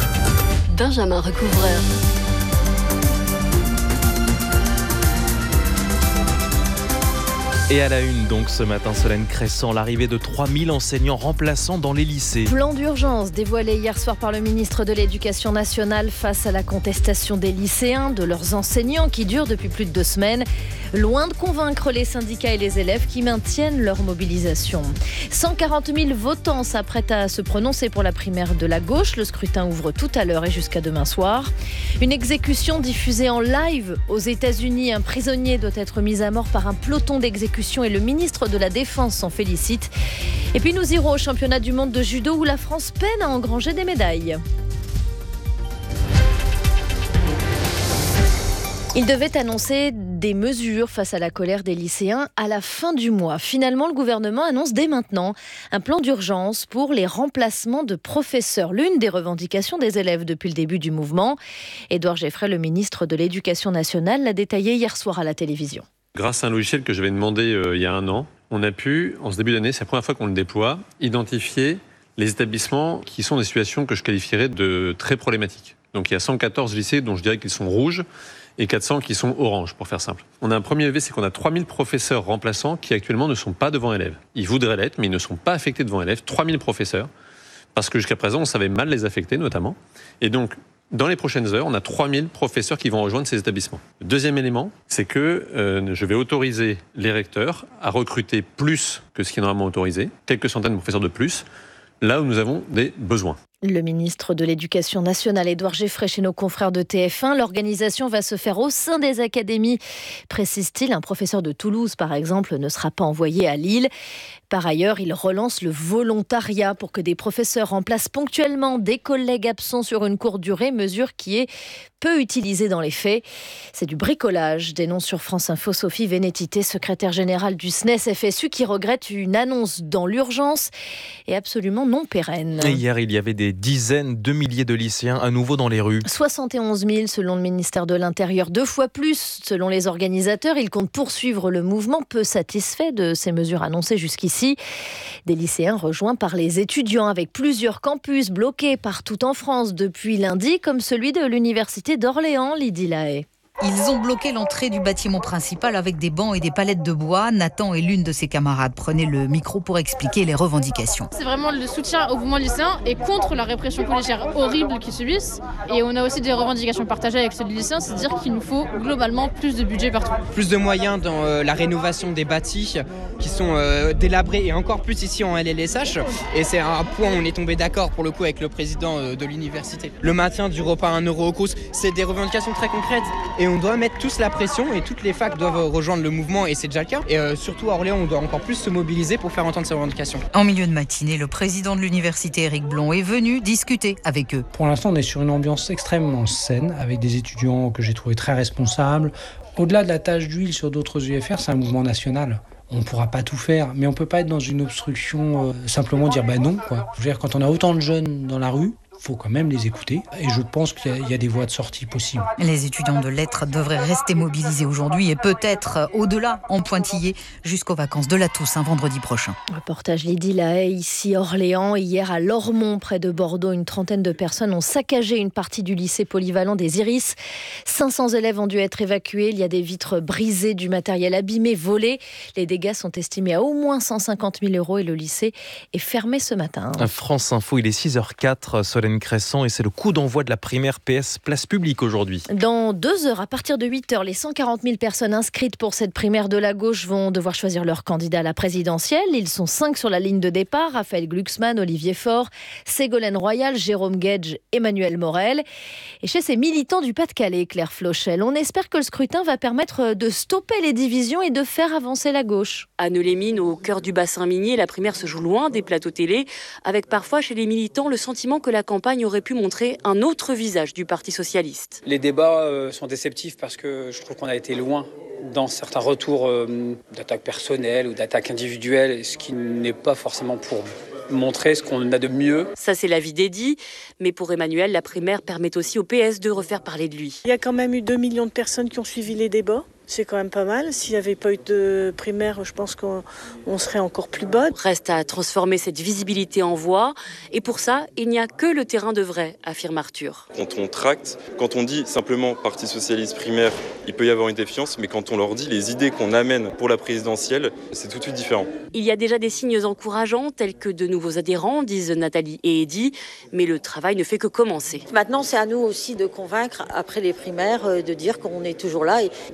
Benjamin Recouvreur. Et à la une, donc, ce matin, Solène Crescent, l'arrivée de trois mille enseignants remplaçants dans les lycées. Plan d'urgence dévoilé hier soir par le ministre de l'Éducation nationale face à la contestation des lycéens, de leurs enseignants qui dure depuis plus de deux semaines. Loin de convaincre les syndicats et les élèves qui maintiennent leur mobilisation. cent quarante mille votants s'apprêtent à se prononcer pour la primaire de la gauche. Le scrutin ouvre tout à l'heure et jusqu'à demain soir. Une exécution diffusée en live aux États-Unis. Un prisonnier doit être mis à mort par un peloton d'exécution et le ministre de la Défense s'en félicite. Et puis nous irons au championnat du monde de judo où la France peine à engranger des médailles. Il devait annoncer des mesures face à la colère des lycéens à la fin du mois. Finalement, le gouvernement annonce dès maintenant un plan d'urgence pour les remplacements de professeurs. L'une des revendications des élèves depuis le début du mouvement. Édouard Geffray, le ministre de l'Éducation nationale, l'a détaillé hier soir à la télévision. Grâce à un logiciel que j'avais demandé euh, il y a un an, on a pu, en ce début d'année, c'est la première fois qu'on le déploie, identifier les établissements qui sont des situations que je qualifierais de très problématiques. Donc il y a cent quatorze lycées dont je dirais qu'ils sont rouges et quatre cents qui sont oranges, pour faire simple. On a un premier levé, c'est qu'on a trois mille professeurs remplaçants qui actuellement ne sont pas devant élèves. Ils voudraient l'être, mais ils ne sont pas affectés devant élèves. trois mille professeurs, parce que jusqu'à présent, on savait mal les affecter notamment. Et donc, dans les prochaines heures, on a trois mille professeurs qui vont rejoindre ces établissements. Le deuxième élément, c'est que euh, je vais autoriser les recteurs à recruter plus que ce qui est normalement autorisé, quelques centaines de professeurs de plus, là où nous avons des besoins. Le ministre de l'Éducation nationale, Édouard Geffray, chez nos confrères de T F un. L'organisation va se faire au sein des académies, précise-t-il. Un professeur de Toulouse, par exemple, ne sera pas envoyé à Lille. Par ailleurs, il relance le volontariat pour que des professeurs remplacent ponctuellement des collègues absents sur une courte durée, mesure qui est peu utilisée dans les faits. C'est du bricolage, dénonce sur France Info Sophie Vénétité, secrétaire générale du S N E S F S U, qui regrette une annonce dans l'urgence et absolument non pérenne. Et hier, il y avait des dizaines de milliers de lycéens à nouveau dans les rues. soixante et onze mille selon le ministère de l'Intérieur, deux fois plus selon les organisateurs. Ils comptent poursuivre le mouvement, peu satisfaits de ces mesures annoncées jusqu'ici. Des lycéens rejoints par les étudiants avec plusieurs campus bloqués partout en France depuis lundi, comme celui de l'Université d'Orléans, Lydie Lahaye. Ils ont bloqué l'entrée du bâtiment principal avec des bancs et des palettes de bois. Nathan et l'une de ses camarades prenaient le micro pour expliquer les revendications. C'est vraiment le soutien au mouvement lycéen et contre la répression policière horrible qu'ils subissent. Et on a aussi des revendications partagées avec ceux des lycéens, c'est-à-dire qu'il nous faut globalement plus de budget partout. Plus de moyens dans euh, la rénovation des bâtis qui sont euh, délabrés et encore plus ici en L L S H. Et c'est un point où on est tombé d'accord pour le coup avec le président euh, de l'université. Le maintien du repas à un euro au crous, c'est des revendications très concrètes. Et on doit mettre tous la pression et toutes les facs doivent rejoindre le mouvement et c'est déjà le cas. Et euh, surtout à Orléans, on doit encore plus se mobiliser pour faire entendre ces revendications. En milieu de matinée, le président de l'université, Éric Blond, est venu discuter avec eux. Pour l'instant, on est sur une ambiance extrêmement saine avec des étudiants que j'ai trouvés très responsables. Au-delà de la tache d'huile sur d'autres U F R, c'est un mouvement national. On ne pourra pas tout faire, mais on ne peut pas être dans une obstruction, euh, simplement dire bah non, quoi. Je veux dire, quand on a autant de jeunes dans la rue, il faut quand même les écouter et je pense qu'il y a, il y a des voies de sortie possibles. Les étudiants de lettres devraient rester mobilisés aujourd'hui et peut-être au-delà en pointillé jusqu'aux vacances de la Toussaint vendredi prochain. Reportage Lydie Lahaye, ici Orléans. Hier à Lormont, près de Bordeaux, une trentaine de personnes ont saccagé une partie du lycée polyvalent des Iris. cinq cents élèves ont dû être évacués. Il y a des vitres brisées, du matériel abîmé, volé. Les dégâts sont estimés à au moins cent cinquante mille euros et le lycée est fermé ce matin. France Info, il est six heures quatre, Solène Crescent, et c'est le coup d'envoi de la primaire P S Place Publique aujourd'hui. Dans deux heures, à partir de huit heures, les cent quarante mille personnes inscrites pour cette primaire de la gauche vont devoir choisir leur candidat à la présidentielle. Ils sont cinq sur la ligne de départ: Raphaël Glucksmann, Olivier Faure, Ségolène Royal, Jérôme Guedj, Emmanuel Morel. Et chez ces militants du Pas-de-Calais, Claire Flochel, on espère que le scrutin va permettre de stopper les divisions et de faire avancer la gauche. À Neux-les-Mines, au cœur du bassin minier, la primaire se joue loin des plateaux télé, avec parfois chez les militants le sentiment que la campagne aurait pu montrer un autre visage du Parti socialiste. Les débats euh, sont déceptifs parce que je trouve qu'on a été loin dans certains retours euh, d'attaques personnelles ou d'attaques individuelles, ce qui n'est pas forcément pour montrer ce qu'on a de mieux. Ça, c'est l'avis d'Eddy, mais pour Emmanuel, la primaire permet aussi au P S de refaire parler de lui. Il y a quand même eu deux millions de personnes qui ont suivi les débats. C'est quand même pas mal. S'il n'y avait pas eu de primaire, je pense qu'on on serait encore plus bas. Reste à transformer cette visibilité en voix. Et pour ça, il n'y a que le terrain de vrai, affirme Arthur. Quand on tracte, quand on dit simplement Parti socialiste primaire, il peut y avoir une défiance, mais quand on leur dit les idées qu'on amène pour la présidentielle, c'est tout de suite différent. Il y a déjà des signes encourageants, tels que de nouveaux adhérents, disent Nathalie et Eddy, mais le travail ne fait que commencer. Maintenant, c'est à nous aussi de convaincre, après les primaires, de dire qu'on est toujours là et de travailler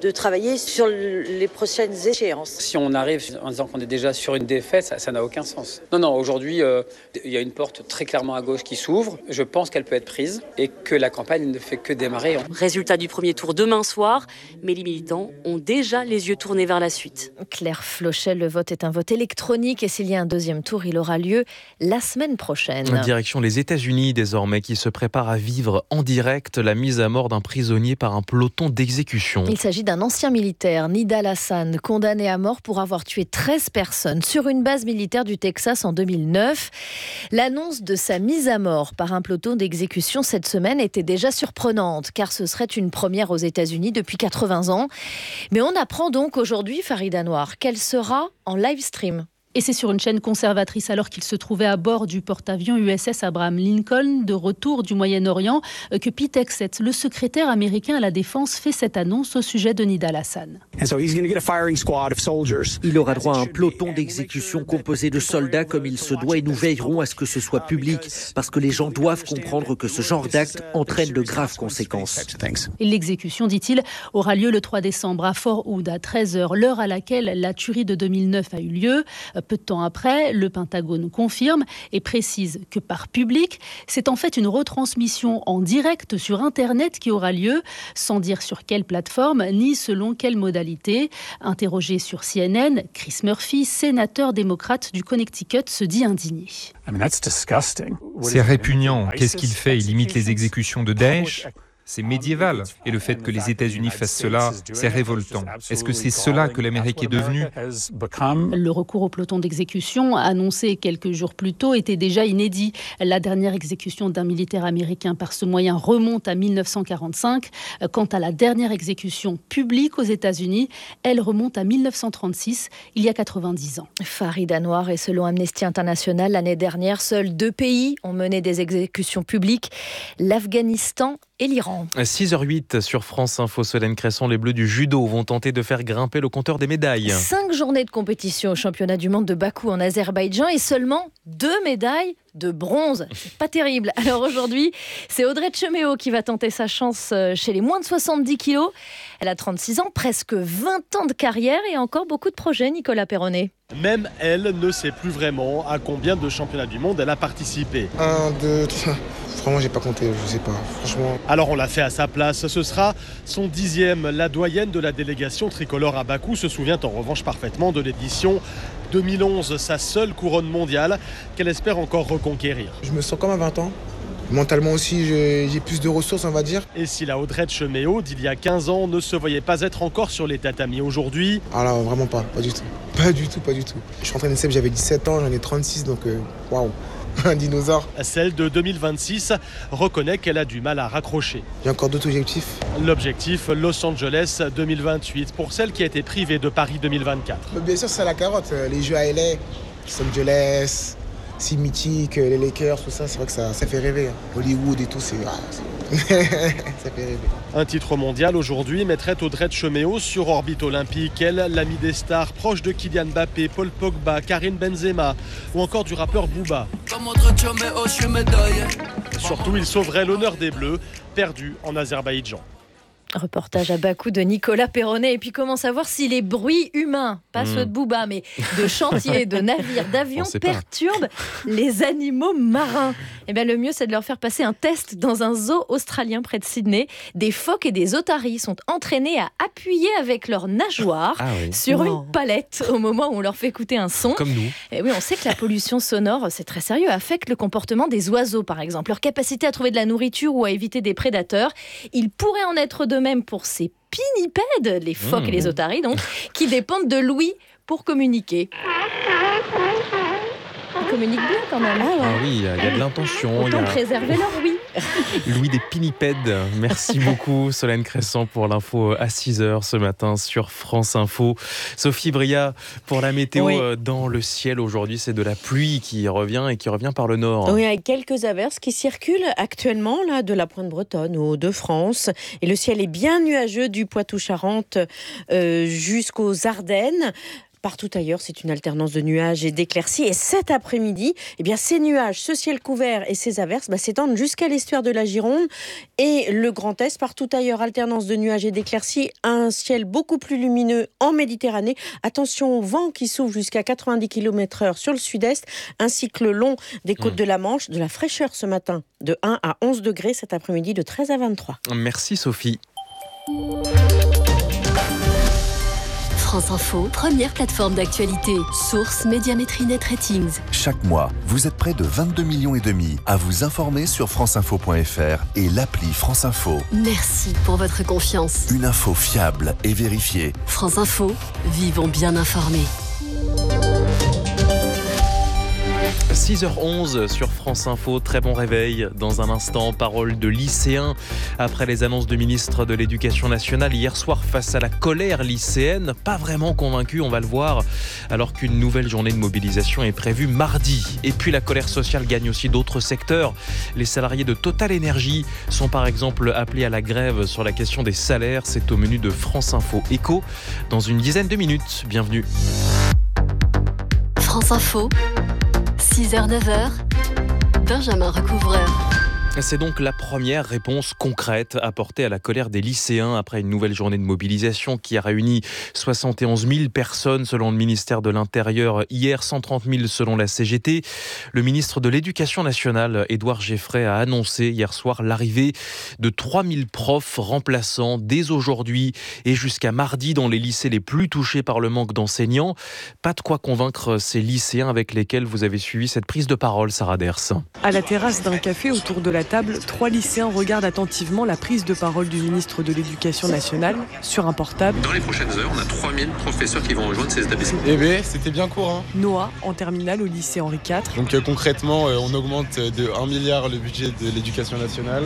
travailler sur les prochaines échéances. Si on arrive en disant qu'on est déjà sur une défaite, ça, ça n'a aucun sens. Non, non, aujourd'hui, euh, il y a une porte très clairement à gauche qui s'ouvre. Je pense qu'elle peut être prise et que la campagne ne fait que démarrer. Résultat du premier tour demain soir, mais les militants ont déjà les yeux tournés vers la suite. Claire Flochel, le vote est un vote électronique et s'il y a un deuxième tour, il aura lieu la semaine prochaine. Direction les États-Unis désormais, qui se préparent à vivre en direct la mise à mort d'un prisonnier par un peloton d'exécution. Il s'agit d'un ancien militaire, Nidal Hasan, condamné à mort pour avoir tué treize personnes sur une base militaire du Texas en deux mille neuf. L'annonce de sa mise à mort par un peloton d'exécution cette semaine était déjà surprenante, car ce serait une première aux États-Unis depuis quatre-vingts ans. Mais on apprend donc aujourd'hui, Farida Noir, qu'elle sera en live stream. Et c'est sur une chaîne conservatrice alors qu'il se trouvait à bord du porte-avions U S S Abraham Lincoln, de retour du Moyen-Orient, que Pete Hegseth, le secrétaire américain à la Défense, fait cette annonce au sujet de Nidal Hasan. Il aura droit à un peloton d'exécution composé de soldats comme il se doit et nous veillerons à ce que ce soit public parce que les gens doivent comprendre que ce genre d'acte entraîne de graves conséquences. Et l'exécution, dit-il, aura lieu le trois décembre à Fort Hood à treize heures, l'heure à laquelle la tuerie de deux mille neuf a eu lieu. Peu de temps après, le Pentagone confirme et précise que par public, c'est en fait une retransmission en direct sur Internet qui aura lieu, sans dire sur quelle plateforme ni selon quelle modalité. Interrogé sur C N N, Chris Murphy, sénateur démocrate du Connecticut, se dit indigné. C'est répugnant. Qu'est-ce qu'il fait? Il imite les exécutions de Daesh? C'est médiéval. Et le fait que les États-Unis fassent cela, c'est révoltant. Est-ce que c'est cela que l'Amérique est devenue? Le recours au peloton d'exécution, annoncé quelques jours plus tôt, était déjà inédit. La dernière exécution d'un militaire américain par ce moyen remonte à mille neuf cent quarante-cinq. Quant à la dernière exécution publique aux États-Unis, elle remonte à mille neuf cent trente-six, il y a quatre-vingt-dix ans. Farida Noir, et selon Amnesty International, l'année dernière, seuls deux pays ont mené des exécutions publiques, l'Afghanistan et l'Iran. six heures huit sur France Info, Solène Cresson, les Bleus du judo vont tenter de faire grimper le compteur des médailles. Cinq journées de compétition au championnat du monde de Bakou en Azerbaïdjan et seulement deux médailles de bronze. C'est pas terrible. Alors aujourd'hui, c'est Audrey Tcheméo qui va tenter sa chance chez les moins de soixante-dix kilos. Elle a trente-six ans, presque vingt ans de carrière et encore beaucoup de projets, Nicolas Perronnet. Même elle ne sait plus vraiment à combien de championnats du monde elle a participé. Un, deux, trois... Vraiment, j'ai pas compté, je sais pas, franchement. Alors on l'a fait à sa place, ce sera son dixième. La doyenne de la délégation tricolore à Bakou se souvient en revanche parfaitement de l'édition deux mille onze, sa seule couronne mondiale qu'elle espère encore reconquérir. Je me sens comme à vingt ans. Mentalement aussi, j'ai, j'ai plus de ressources, on va dire. Et si la Audrey Tcheméo d'il y a quinze ans ne se voyait pas être encore sur les tatamis aujourd'hui? Ah là, vraiment pas, pas du tout. Pas du tout, pas du tout. Je suis entraîné de S E P, j'avais dix-sept ans, j'en ai trente-six, donc waouh. Wow. Un dinosaure. Celle de deux mille vingt-six reconnaît qu'elle a du mal à raccrocher. J'ai encore d'autres objectifs. L'objectif, Los Angeles deux mille vingt-huit, pour celle qui a été privée de Paris deux mille vingt-quatre. Bien sûr, c'est la carotte. Les jeux à L A, Los Angeles, si mythique, les Lakers, tout ça, c'est vrai que ça, ça fait rêver. Hollywood et tout, c'est... Ah, c'est... ça fait rêver. Un titre mondial aujourd'hui mettrait Audrey Tcheméo sur orbite olympique. Elle, l'amie des stars, proche de Kylian Mbappé, Paul Pogba, Karim Benzema ou encore du rappeur Booba. Surtout, il sauverait l'honneur des Bleus, perdus en Azerbaïdjan. Reportage à Bakou de Nicolas Perronnet. Et puis comment savoir si les bruits humains, pas mmh. ceux de Booba, mais de chantiers, de navires, d'avions, perturbent les animaux marins? Eh bien, le mieux, c'est de leur faire passer un test dans un zoo australien près de Sydney. Des phoques et des otaries sont entraînés à appuyer avec leurs nageoires ah oui. sur wow. une palette au moment où on leur fait écouter un son. Comme nous. Et oui, on sait que la pollution sonore, c'est très sérieux, affecte le comportement des oiseaux, par exemple. Leur capacité à trouver de la nourriture ou à éviter des prédateurs. Il pourrait en être de même pour ces pinnipèdes, les phoques mmh. et les otaries, donc, qui dépendent de l'ouïe pour communiquer. Ils communiquent bien quand même. Ah, ouais. ah oui, il y a de l'intention. Autant y a... préserver leur ouïe. Louis des pinnipèdes. Merci beaucoup Solène Cresson pour l'info à six heures ce matin sur France Info. Sophie Bria, pour la météo oui. dans le ciel aujourd'hui, c'est de la pluie qui revient et qui revient par le nord. Oui, avec quelques averses qui circulent actuellement là, de la pointe bretonne aux Hauts-de-France. Et le ciel est bien nuageux du Poitou-Charentes euh, jusqu'aux Ardennes. Partout ailleurs, c'est une alternance de nuages et d'éclaircies. Et cet après-midi, eh bien, ces nuages, ce ciel couvert et ces averses bah, s'étendent jusqu'à l'estuaire de la Gironde et le Grand Est. Partout ailleurs, alternance de nuages et d'éclaircies. Un ciel beaucoup plus lumineux en Méditerranée. Attention au vent qui souffle jusqu'à quatre-vingt-dix kilomètres heure sur le sud-est, ainsi que le long des côtes mmh. de la Manche. De la fraîcheur ce matin, de un à onze degrés, cet après-midi de treize à vingt-trois. Merci Sophie. France Info, première plateforme d'actualité. Source Médiamétrie Net Ratings. Chaque mois, vous êtes près de vingt-deux millions et demi à vous informer sur franceinfo point f r et l'appli France Info. Merci pour votre confiance. Une info fiable et vérifiée. France Info, vivons bien informés. six heures onze sur France Info, très bon réveil. Dans un instant, parole de lycéens. Après les annonces du ministre de l'Éducation nationale hier soir face à la colère lycéenne, pas vraiment convaincu, on va le voir, alors qu'une nouvelle journée de mobilisation est prévue mardi. Et puis la colère sociale gagne aussi d'autres secteurs. Les salariés de Total Énergie sont par exemple appelés à la grève sur la question des salaires. C'est au menu de France Info Écho dans une dizaine de minutes. Bienvenue. France Info. six heures neuf heures, Benjamin Recouvreur. C'est donc la première réponse concrète apportée à la colère des lycéens après une nouvelle journée de mobilisation qui a réuni soixante et onze mille personnes selon le ministère de l'Intérieur hier, cent trente mille selon la C G T. Le ministre de l'Éducation nationale, Édouard Geoffray, a annoncé hier soir l'arrivée de trois mille profs remplaçants dès aujourd'hui et jusqu'à mardi dans les lycées les plus touchés par le manque d'enseignants. Pas de quoi convaincre ces lycéens avec lesquels vous avez suivi cette prise de parole, Sarah Ders. À la terrasse d'un café autour de la table, trois lycéens regardent attentivement la prise de parole du ministre de l'Éducation nationale sur un portable. Dans les prochaines heures, on a trois mille professeurs qui vont rejoindre ces établissements. Eh bien, c'était bien court. Hein. Noah, en terminale au lycée Henri quatre. Donc euh, concrètement, euh, on augmente de un milliard le budget de l'Éducation nationale.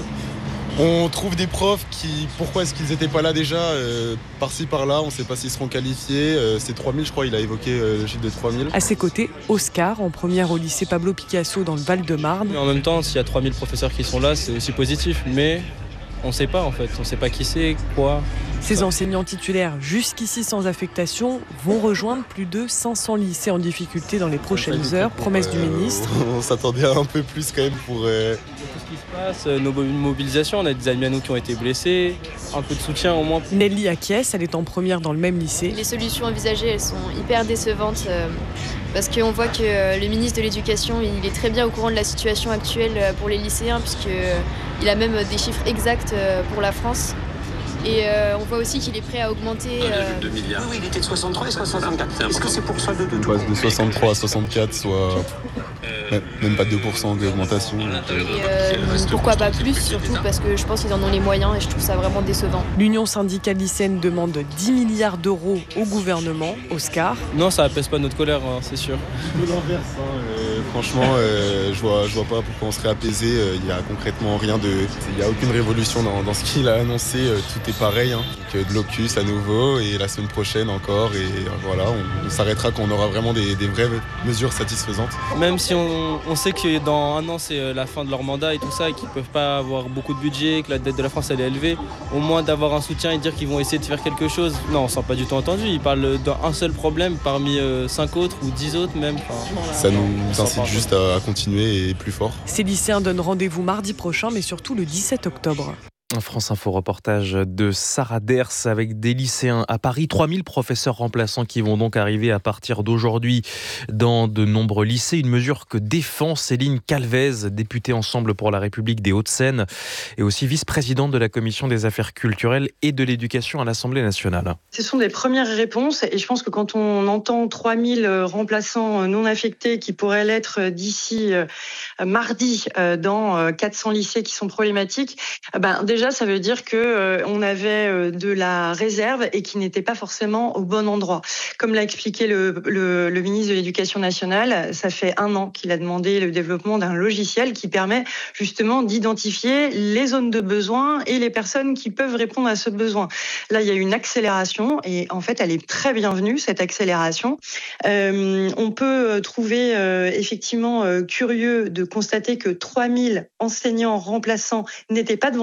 On trouve des profs qui, pourquoi est-ce qu'ils n'étaient pas là déjà, euh, par-ci par-là, on ne sait pas s'ils seront qualifiés. Euh, c'est trois mille, je crois, il a évoqué euh, le chiffre de trois mille. À ses côtés, Oscar, en première au lycée Pablo Picasso dans le Val-de-Marne. Mais en même temps, s'il y a trois mille professeurs qui sont là, c'est aussi positif, mais on ne sait pas en fait, on ne sait pas qui c'est, quoi. Ces enseignants titulaires, jusqu'ici sans affectation, vont rejoindre plus de cinq cents lycées en difficulté dans les prochaines heures, promesse du ministre. On s'attendait à un peu plus quand même pour... Euh... Tout ce qui se passe, nos mobilisations, on a des amis à nous qui ont été blessés, un peu de soutien au moins. Nelly acquiesce, elle est en première dans le même lycée. Les solutions envisagées, elles sont hyper décevantes euh, parce qu'on voit que euh, le ministre de l'Éducation, il est très bien au courant de la situation actuelle pour les lycéens puisqu'il euh, a même des chiffres exacts euh, pour la France. Et euh, on voit aussi qu'il est prêt à augmenter... Euh... deux milliards. Oui, oui, il était de soixante-trois et soixante-quatre. Est-ce que c'est pour ça de deux pour cent ? De soixante-trois à soixante-quatre, soit euh... même pas deux pour cent d'augmentation. Et euh, pourquoi pas plus, surtout parce que je pense qu'ils en ont les moyens et je trouve ça vraiment décevant. L'Union syndicale lycéenne demande dix milliards d'euros au gouvernement. Oscar ? Non, ça apaise pas notre colère, hein, c'est sûr. De l'inverse, hein, euh, franchement, euh, je vois, je vois pas pourquoi on serait apaisé. Il euh, y a concrètement rien de... Il y a aucune révolution dans, dans ce qu'il a annoncé. Euh, tout est pareil, hein. Donc, de l'Ocus à nouveau et la semaine prochaine encore et euh, voilà, on, on s'arrêtera quand on aura vraiment des, des vraies mesures satisfaisantes. Même si on, on sait que dans un an c'est la fin de leur mandat et tout ça et qu'ils peuvent pas avoir beaucoup de budget, que la dette de la France elle est élevée, au moins d'avoir un soutien et dire qu'ils vont essayer de faire quelque chose. Non, on ne s'en pas du tout entendu, ils parlent d'un seul problème parmi euh, cinq autres ou dix autres même. Enfin, ça nous incite juste à, à continuer et plus fort. Ces lycéens donnent rendez-vous mardi prochain mais surtout le dix-sept octobre. France Info, reportage de Sarah Ders avec des lycéens à Paris. trois mille professeurs remplaçants qui vont donc arriver à partir d'aujourd'hui dans de nombreux lycées. Une mesure que défend Céline Calvez, députée Ensemble pour la République des Hauts-de-Seine et aussi vice-présidente de la Commission des Affaires culturelles et de l'Éducation à l'Assemblée nationale. Ce sont des premières réponses et je pense que quand on entend trois mille remplaçants non affectés qui pourraient l'être d'ici mardi dans quatre cents lycées qui sont problématiques, ben déjà, ça veut dire que euh, on avait euh, de la réserve et qui n'était pas forcément au bon endroit. Comme l'a expliqué le, le, le ministre de l'Éducation nationale, ça fait un an qu'il a demandé le développement d'un logiciel qui permet justement d'identifier les zones de besoin et les personnes qui peuvent répondre à ce besoin. Là, il y a une accélération et en fait, elle est très bienvenue, cette accélération. Euh, on peut trouver euh, effectivement euh, curieux de constater que trois mille enseignants remplaçants n'étaient pas devant les élèves.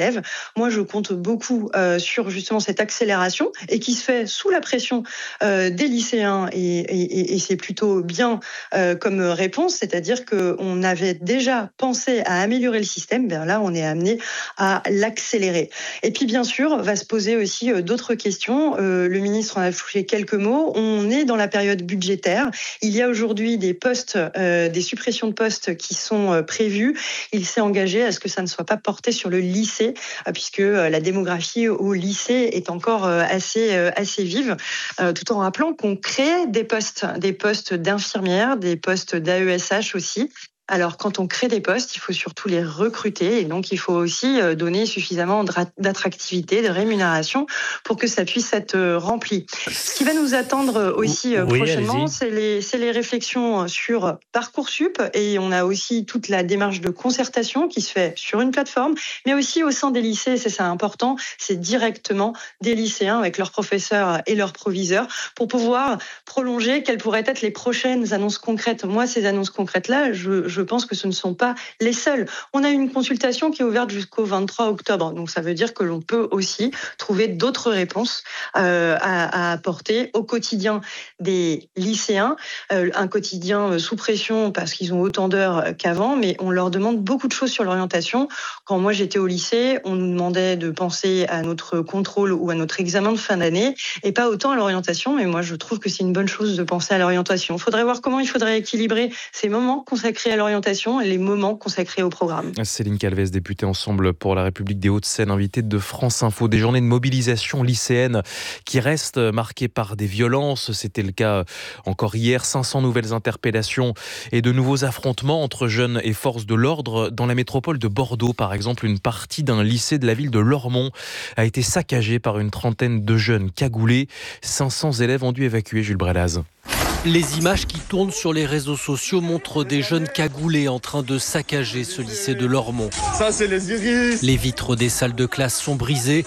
élèves. Moi, je compte beaucoup euh, sur justement cette accélération et qui se fait sous la pression euh, des lycéens et, et, et c'est plutôt bien euh, comme réponse, c'est-à-dire qu'on avait déjà pensé à améliorer le système, bien là, on est amené à l'accélérer. Et puis, bien sûr, va se poser aussi euh, d'autres questions. Euh, le ministre en a touché quelques mots. On est dans la période budgétaire. Il y a aujourd'hui des postes, euh, des suppressions de postes qui sont euh, prévues. Il s'est engagé à ce que ça ne soit pas porté sur le lycée, euh, puisque euh, la démographie au lycée est encore euh, assez, euh, assez vive, euh, tout en rappelant qu'on crée des postes, des postes d'infirmières, des postes d'A E S H aussi. Alors, quand on crée des postes, il faut surtout les recruter et donc il faut aussi donner suffisamment d'attractivité, de rémunération pour que ça puisse être rempli. Ce qui va nous attendre aussi oui, prochainement, c'est les, c'est les réflexions sur Parcoursup et on a aussi toute la démarche de concertation qui se fait sur une plateforme, mais aussi au sein des lycées, c'est ça important, c'est directement des lycéens avec leurs professeurs et leurs proviseurs pour pouvoir prolonger quelles pourraient être les prochaines annonces concrètes. Moi, ces annonces concrètes-là, je, je Je pense que ce ne sont pas les seuls. On a une consultation qui est ouverte jusqu'au vingt-trois octobre. Donc, ça veut dire que l'on peut aussi trouver d'autres réponses euh, à, à apporter au quotidien des lycéens. Euh, un quotidien sous pression parce qu'ils ont autant d'heures qu'avant, mais on leur demande beaucoup de choses sur l'orientation. Quand moi, j'étais au lycée, on nous demandait de penser à notre contrôle ou à notre examen de fin d'année et pas autant à l'orientation. Mais moi, je trouve que c'est une bonne chose de penser à l'orientation. Il faudrait voir comment il faudrait équilibrer ces moments consacrés à l'orientation et les moments consacrés au programme. Céline Calvez, députée Ensemble pour la République des Hauts-de-Seine, invitée de France Info. Des journées de mobilisation lycéenne qui restent marquées par des violences. C'était le cas encore hier. cinq cents nouvelles interpellations et de nouveaux affrontements entre jeunes et forces de l'ordre. Dans la métropole de Bordeaux, par exemple, une partie d'un lycée de la ville de Lormont a été saccagée par une trentaine de jeunes cagoulés. cinq cents élèves ont dû évacuer. Jules Brelaz. Les images qui tournent sur les réseaux sociaux montrent des jeunes cagoulés en train de saccager ce lycée de Lormont. Ça, c'est les iris. Les vitres des salles de classe sont brisées.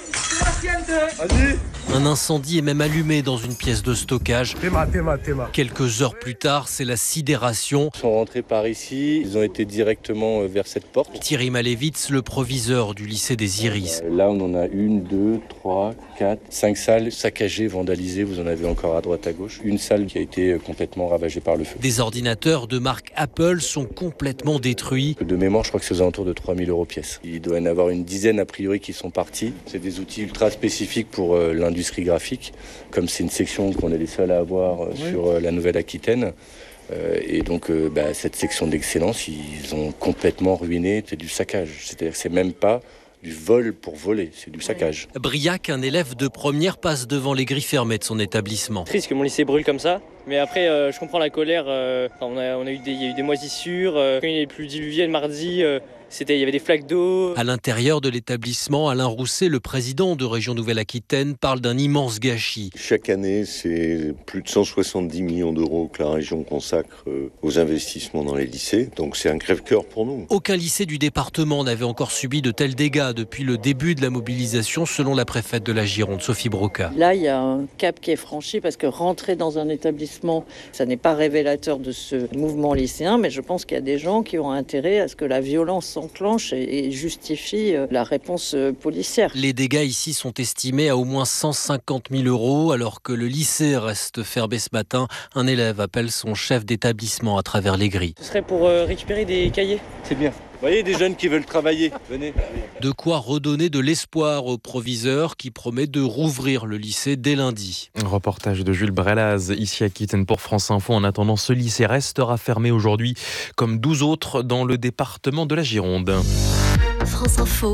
Un incendie est même allumé dans une pièce de stockage. Théma, théma, théma. Quelques heures plus tard, c'est la sidération. Ils sont rentrés par ici, ils ont été directement vers cette porte. Thierry Malevitz, le proviseur du lycée des Iris. Là, on en a une, deux, trois, quatre, cinq salles saccagées, vandalisées. Vous en avez encore à droite, à gauche. Une salle qui a été complètement ravagée par le feu. Des ordinateurs de marque Apple sont complètement détruits. De mémoire, je crois que c'est aux alentours de trois mille euros pièce. Il doit y en avoir une dizaine a priori qui sont partis. C'est des outils ultra spécifiques pour euh, l'industrie graphique. Comme c'est une section qu'on est les seuls à avoir euh, oui. sur euh, la Nouvelle-Aquitaine. Euh, et donc, euh, bah, cette section d'excellence, ils ont complètement ruiné. C'est du saccage. C'est-à-dire que c'est même pas du vol pour voler, c'est du saccage. Briac, un élève de première, passe devant les grilles fermées de son établissement. Triste que mon lycée brûle comme ça, mais après euh, je comprends la colère. Euh, on, a, on a eu des, il y a eu des moisissures, euh, quand il y a eu plus diluviel mardi, euh, c'était, il y avait des flaques d'eau. À l'intérieur de l'établissement, Alain Rousset, le président de Région Nouvelle-Aquitaine, parle d'un immense gâchis. Chaque année, c'est plus de cent soixante-dix millions d'euros que la région consacre aux investissements dans les lycées, donc c'est un crève-cœur pour nous. Aucun lycée du département n'avait encore subi de tels dégâts depuis le début de la mobilisation, selon la préfète de la Gironde, Sophie Broca. Là, il y a un cap qui est franchi parce que rentrer dans un établissement, ça n'est pas révélateur de ce mouvement lycéen, mais je pense qu'il y a des gens qui ont intérêt à ce que la violence s'enclenche et justifie la réponse policière. Les dégâts ici sont estimés à au moins cent cinquante mille euros, alors que le lycée reste fermé ce matin. Un élève appelle son chef d'établissement à travers les grilles. Ce serait pour euh, récupérer des cahiers. C'est bien. Vous voyez, des jeunes qui veulent travailler, venez. De quoi redonner de l'espoir au proviseur qui promet de rouvrir le lycée dès lundi. Un reportage de Jules Brelaz, ici à Aquitaine pour France Info. En attendant, ce lycée restera fermé aujourd'hui, comme douze autres dans le département de la Gironde. France Info,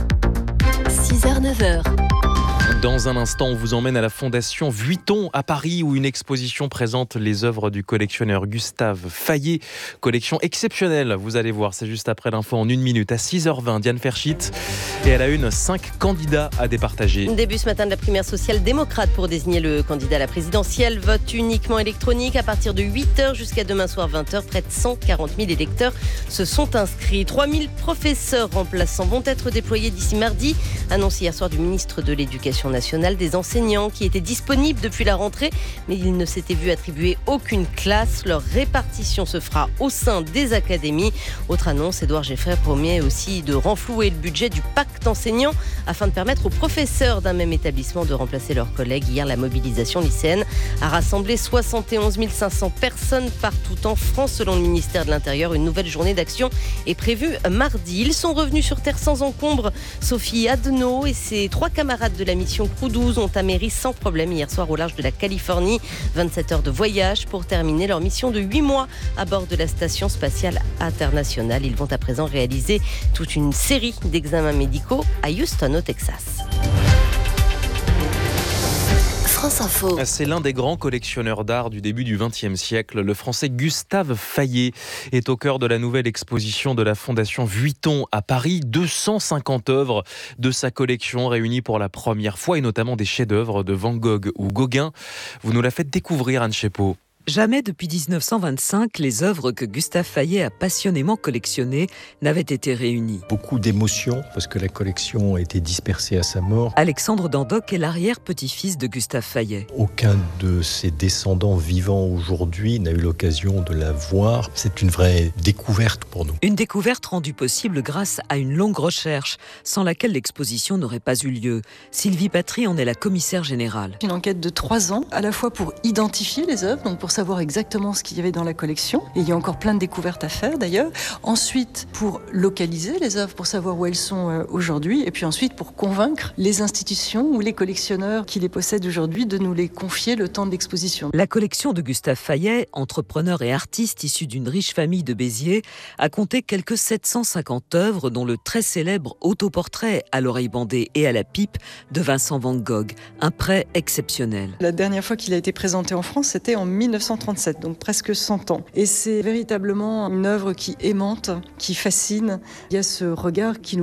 six heures neuf heures. Dans un instant, on vous emmène à la Fondation Vuitton à Paris où une exposition présente les œuvres du collectionneur Gustave Fayet. Collection exceptionnelle, vous allez voir, c'est juste après l'info en une minute. À six heures vingt, Diane Ferchit et à la une, cinq candidats à départager. Début ce matin de la primaire social-démocrate pour désigner le candidat à la présidentielle. Vote uniquement électronique à partir de huit heures jusqu'à demain soir vingt heures. Près de cent quarante mille électeurs se sont inscrits. trois mille professeurs remplaçants vont être déployés d'ici mardi. Annoncé hier soir du ministre de l'Éducation nationale, des enseignants qui étaient disponibles depuis la rentrée, mais ils ne s'étaient vus attribuer aucune classe. Leur répartition se fera au sein des académies. Autre annonce, Édouard Geffray promet aussi de renflouer le budget du pacte pacte enseignant afin de permettre aux professeurs d'un même établissement de remplacer leurs collègues. Hier, la mobilisation lycéenne a rassemblé soixante et onze mille cinq cents personnes partout en France. Selon le ministère de l'Intérieur, une nouvelle journée d'action est prévue mardi. Ils sont revenus sur terre sans encombre. Sophie Adno et ses trois camarades de la mission Crew douze ont atterri sans problème hier soir au large de la Californie. vingt-sept heures de voyage pour terminer leur mission de huit mois à bord de la Station spatiale internationale. Ils vont à présent réaliser toute une série d'examens médicaux à Houston, au Texas. France Info. C'est l'un des grands collectionneurs d'art du début du vingtième siècle. Le Français Gustave Fayet est au cœur de la nouvelle exposition de la Fondation Vuitton à Paris. deux cent cinquante œuvres de sa collection réunies pour la première fois et notamment des chefs-d'œuvre de Van Gogh ou Gauguin. Vous nous la faites découvrir, Anne Chepot. Jamais depuis dix-neuf cent vingt-cinq, les œuvres que Gustave Fayet a passionnément collectionnées n'avaient été réunies. Beaucoup d'émotions parce que la collection a été dispersée à sa mort. Alexandre Dandoc est l'arrière-petit-fils de Gustave Fayet. Aucun de ses descendants vivants aujourd'hui n'a eu l'occasion de la voir. C'est une vraie découverte pour nous. Une découverte rendue possible grâce à une longue recherche, sans laquelle l'exposition n'aurait pas eu lieu. Sylvie Patry en est la commissaire générale. Une enquête de trois ans, à la fois pour identifier les œuvres, donc pour savoir exactement ce qu'il y avait dans la collection. Et il y a encore plein de découvertes à faire d'ailleurs. Ensuite, pour localiser les œuvres, pour savoir où elles sont aujourd'hui. Et puis ensuite, pour convaincre les institutions ou les collectionneurs qui les possèdent aujourd'hui de nous les confier le temps de l'exposition. La collection de Gustave Fayet, entrepreneur et artiste issu d'une riche famille de Béziers, a compté quelques sept cent cinquante œuvres, dont le très célèbre autoportrait à l'oreille bandée et à la pipe de Vincent Van Gogh. Un prêt exceptionnel. La dernière fois qu'il a été présenté en France, c'était en mille neuf cent trente-sept, donc presque cent ans. Et c'est véritablement une œuvre qui aimante, qui fascine. Il y a ce regard qui nous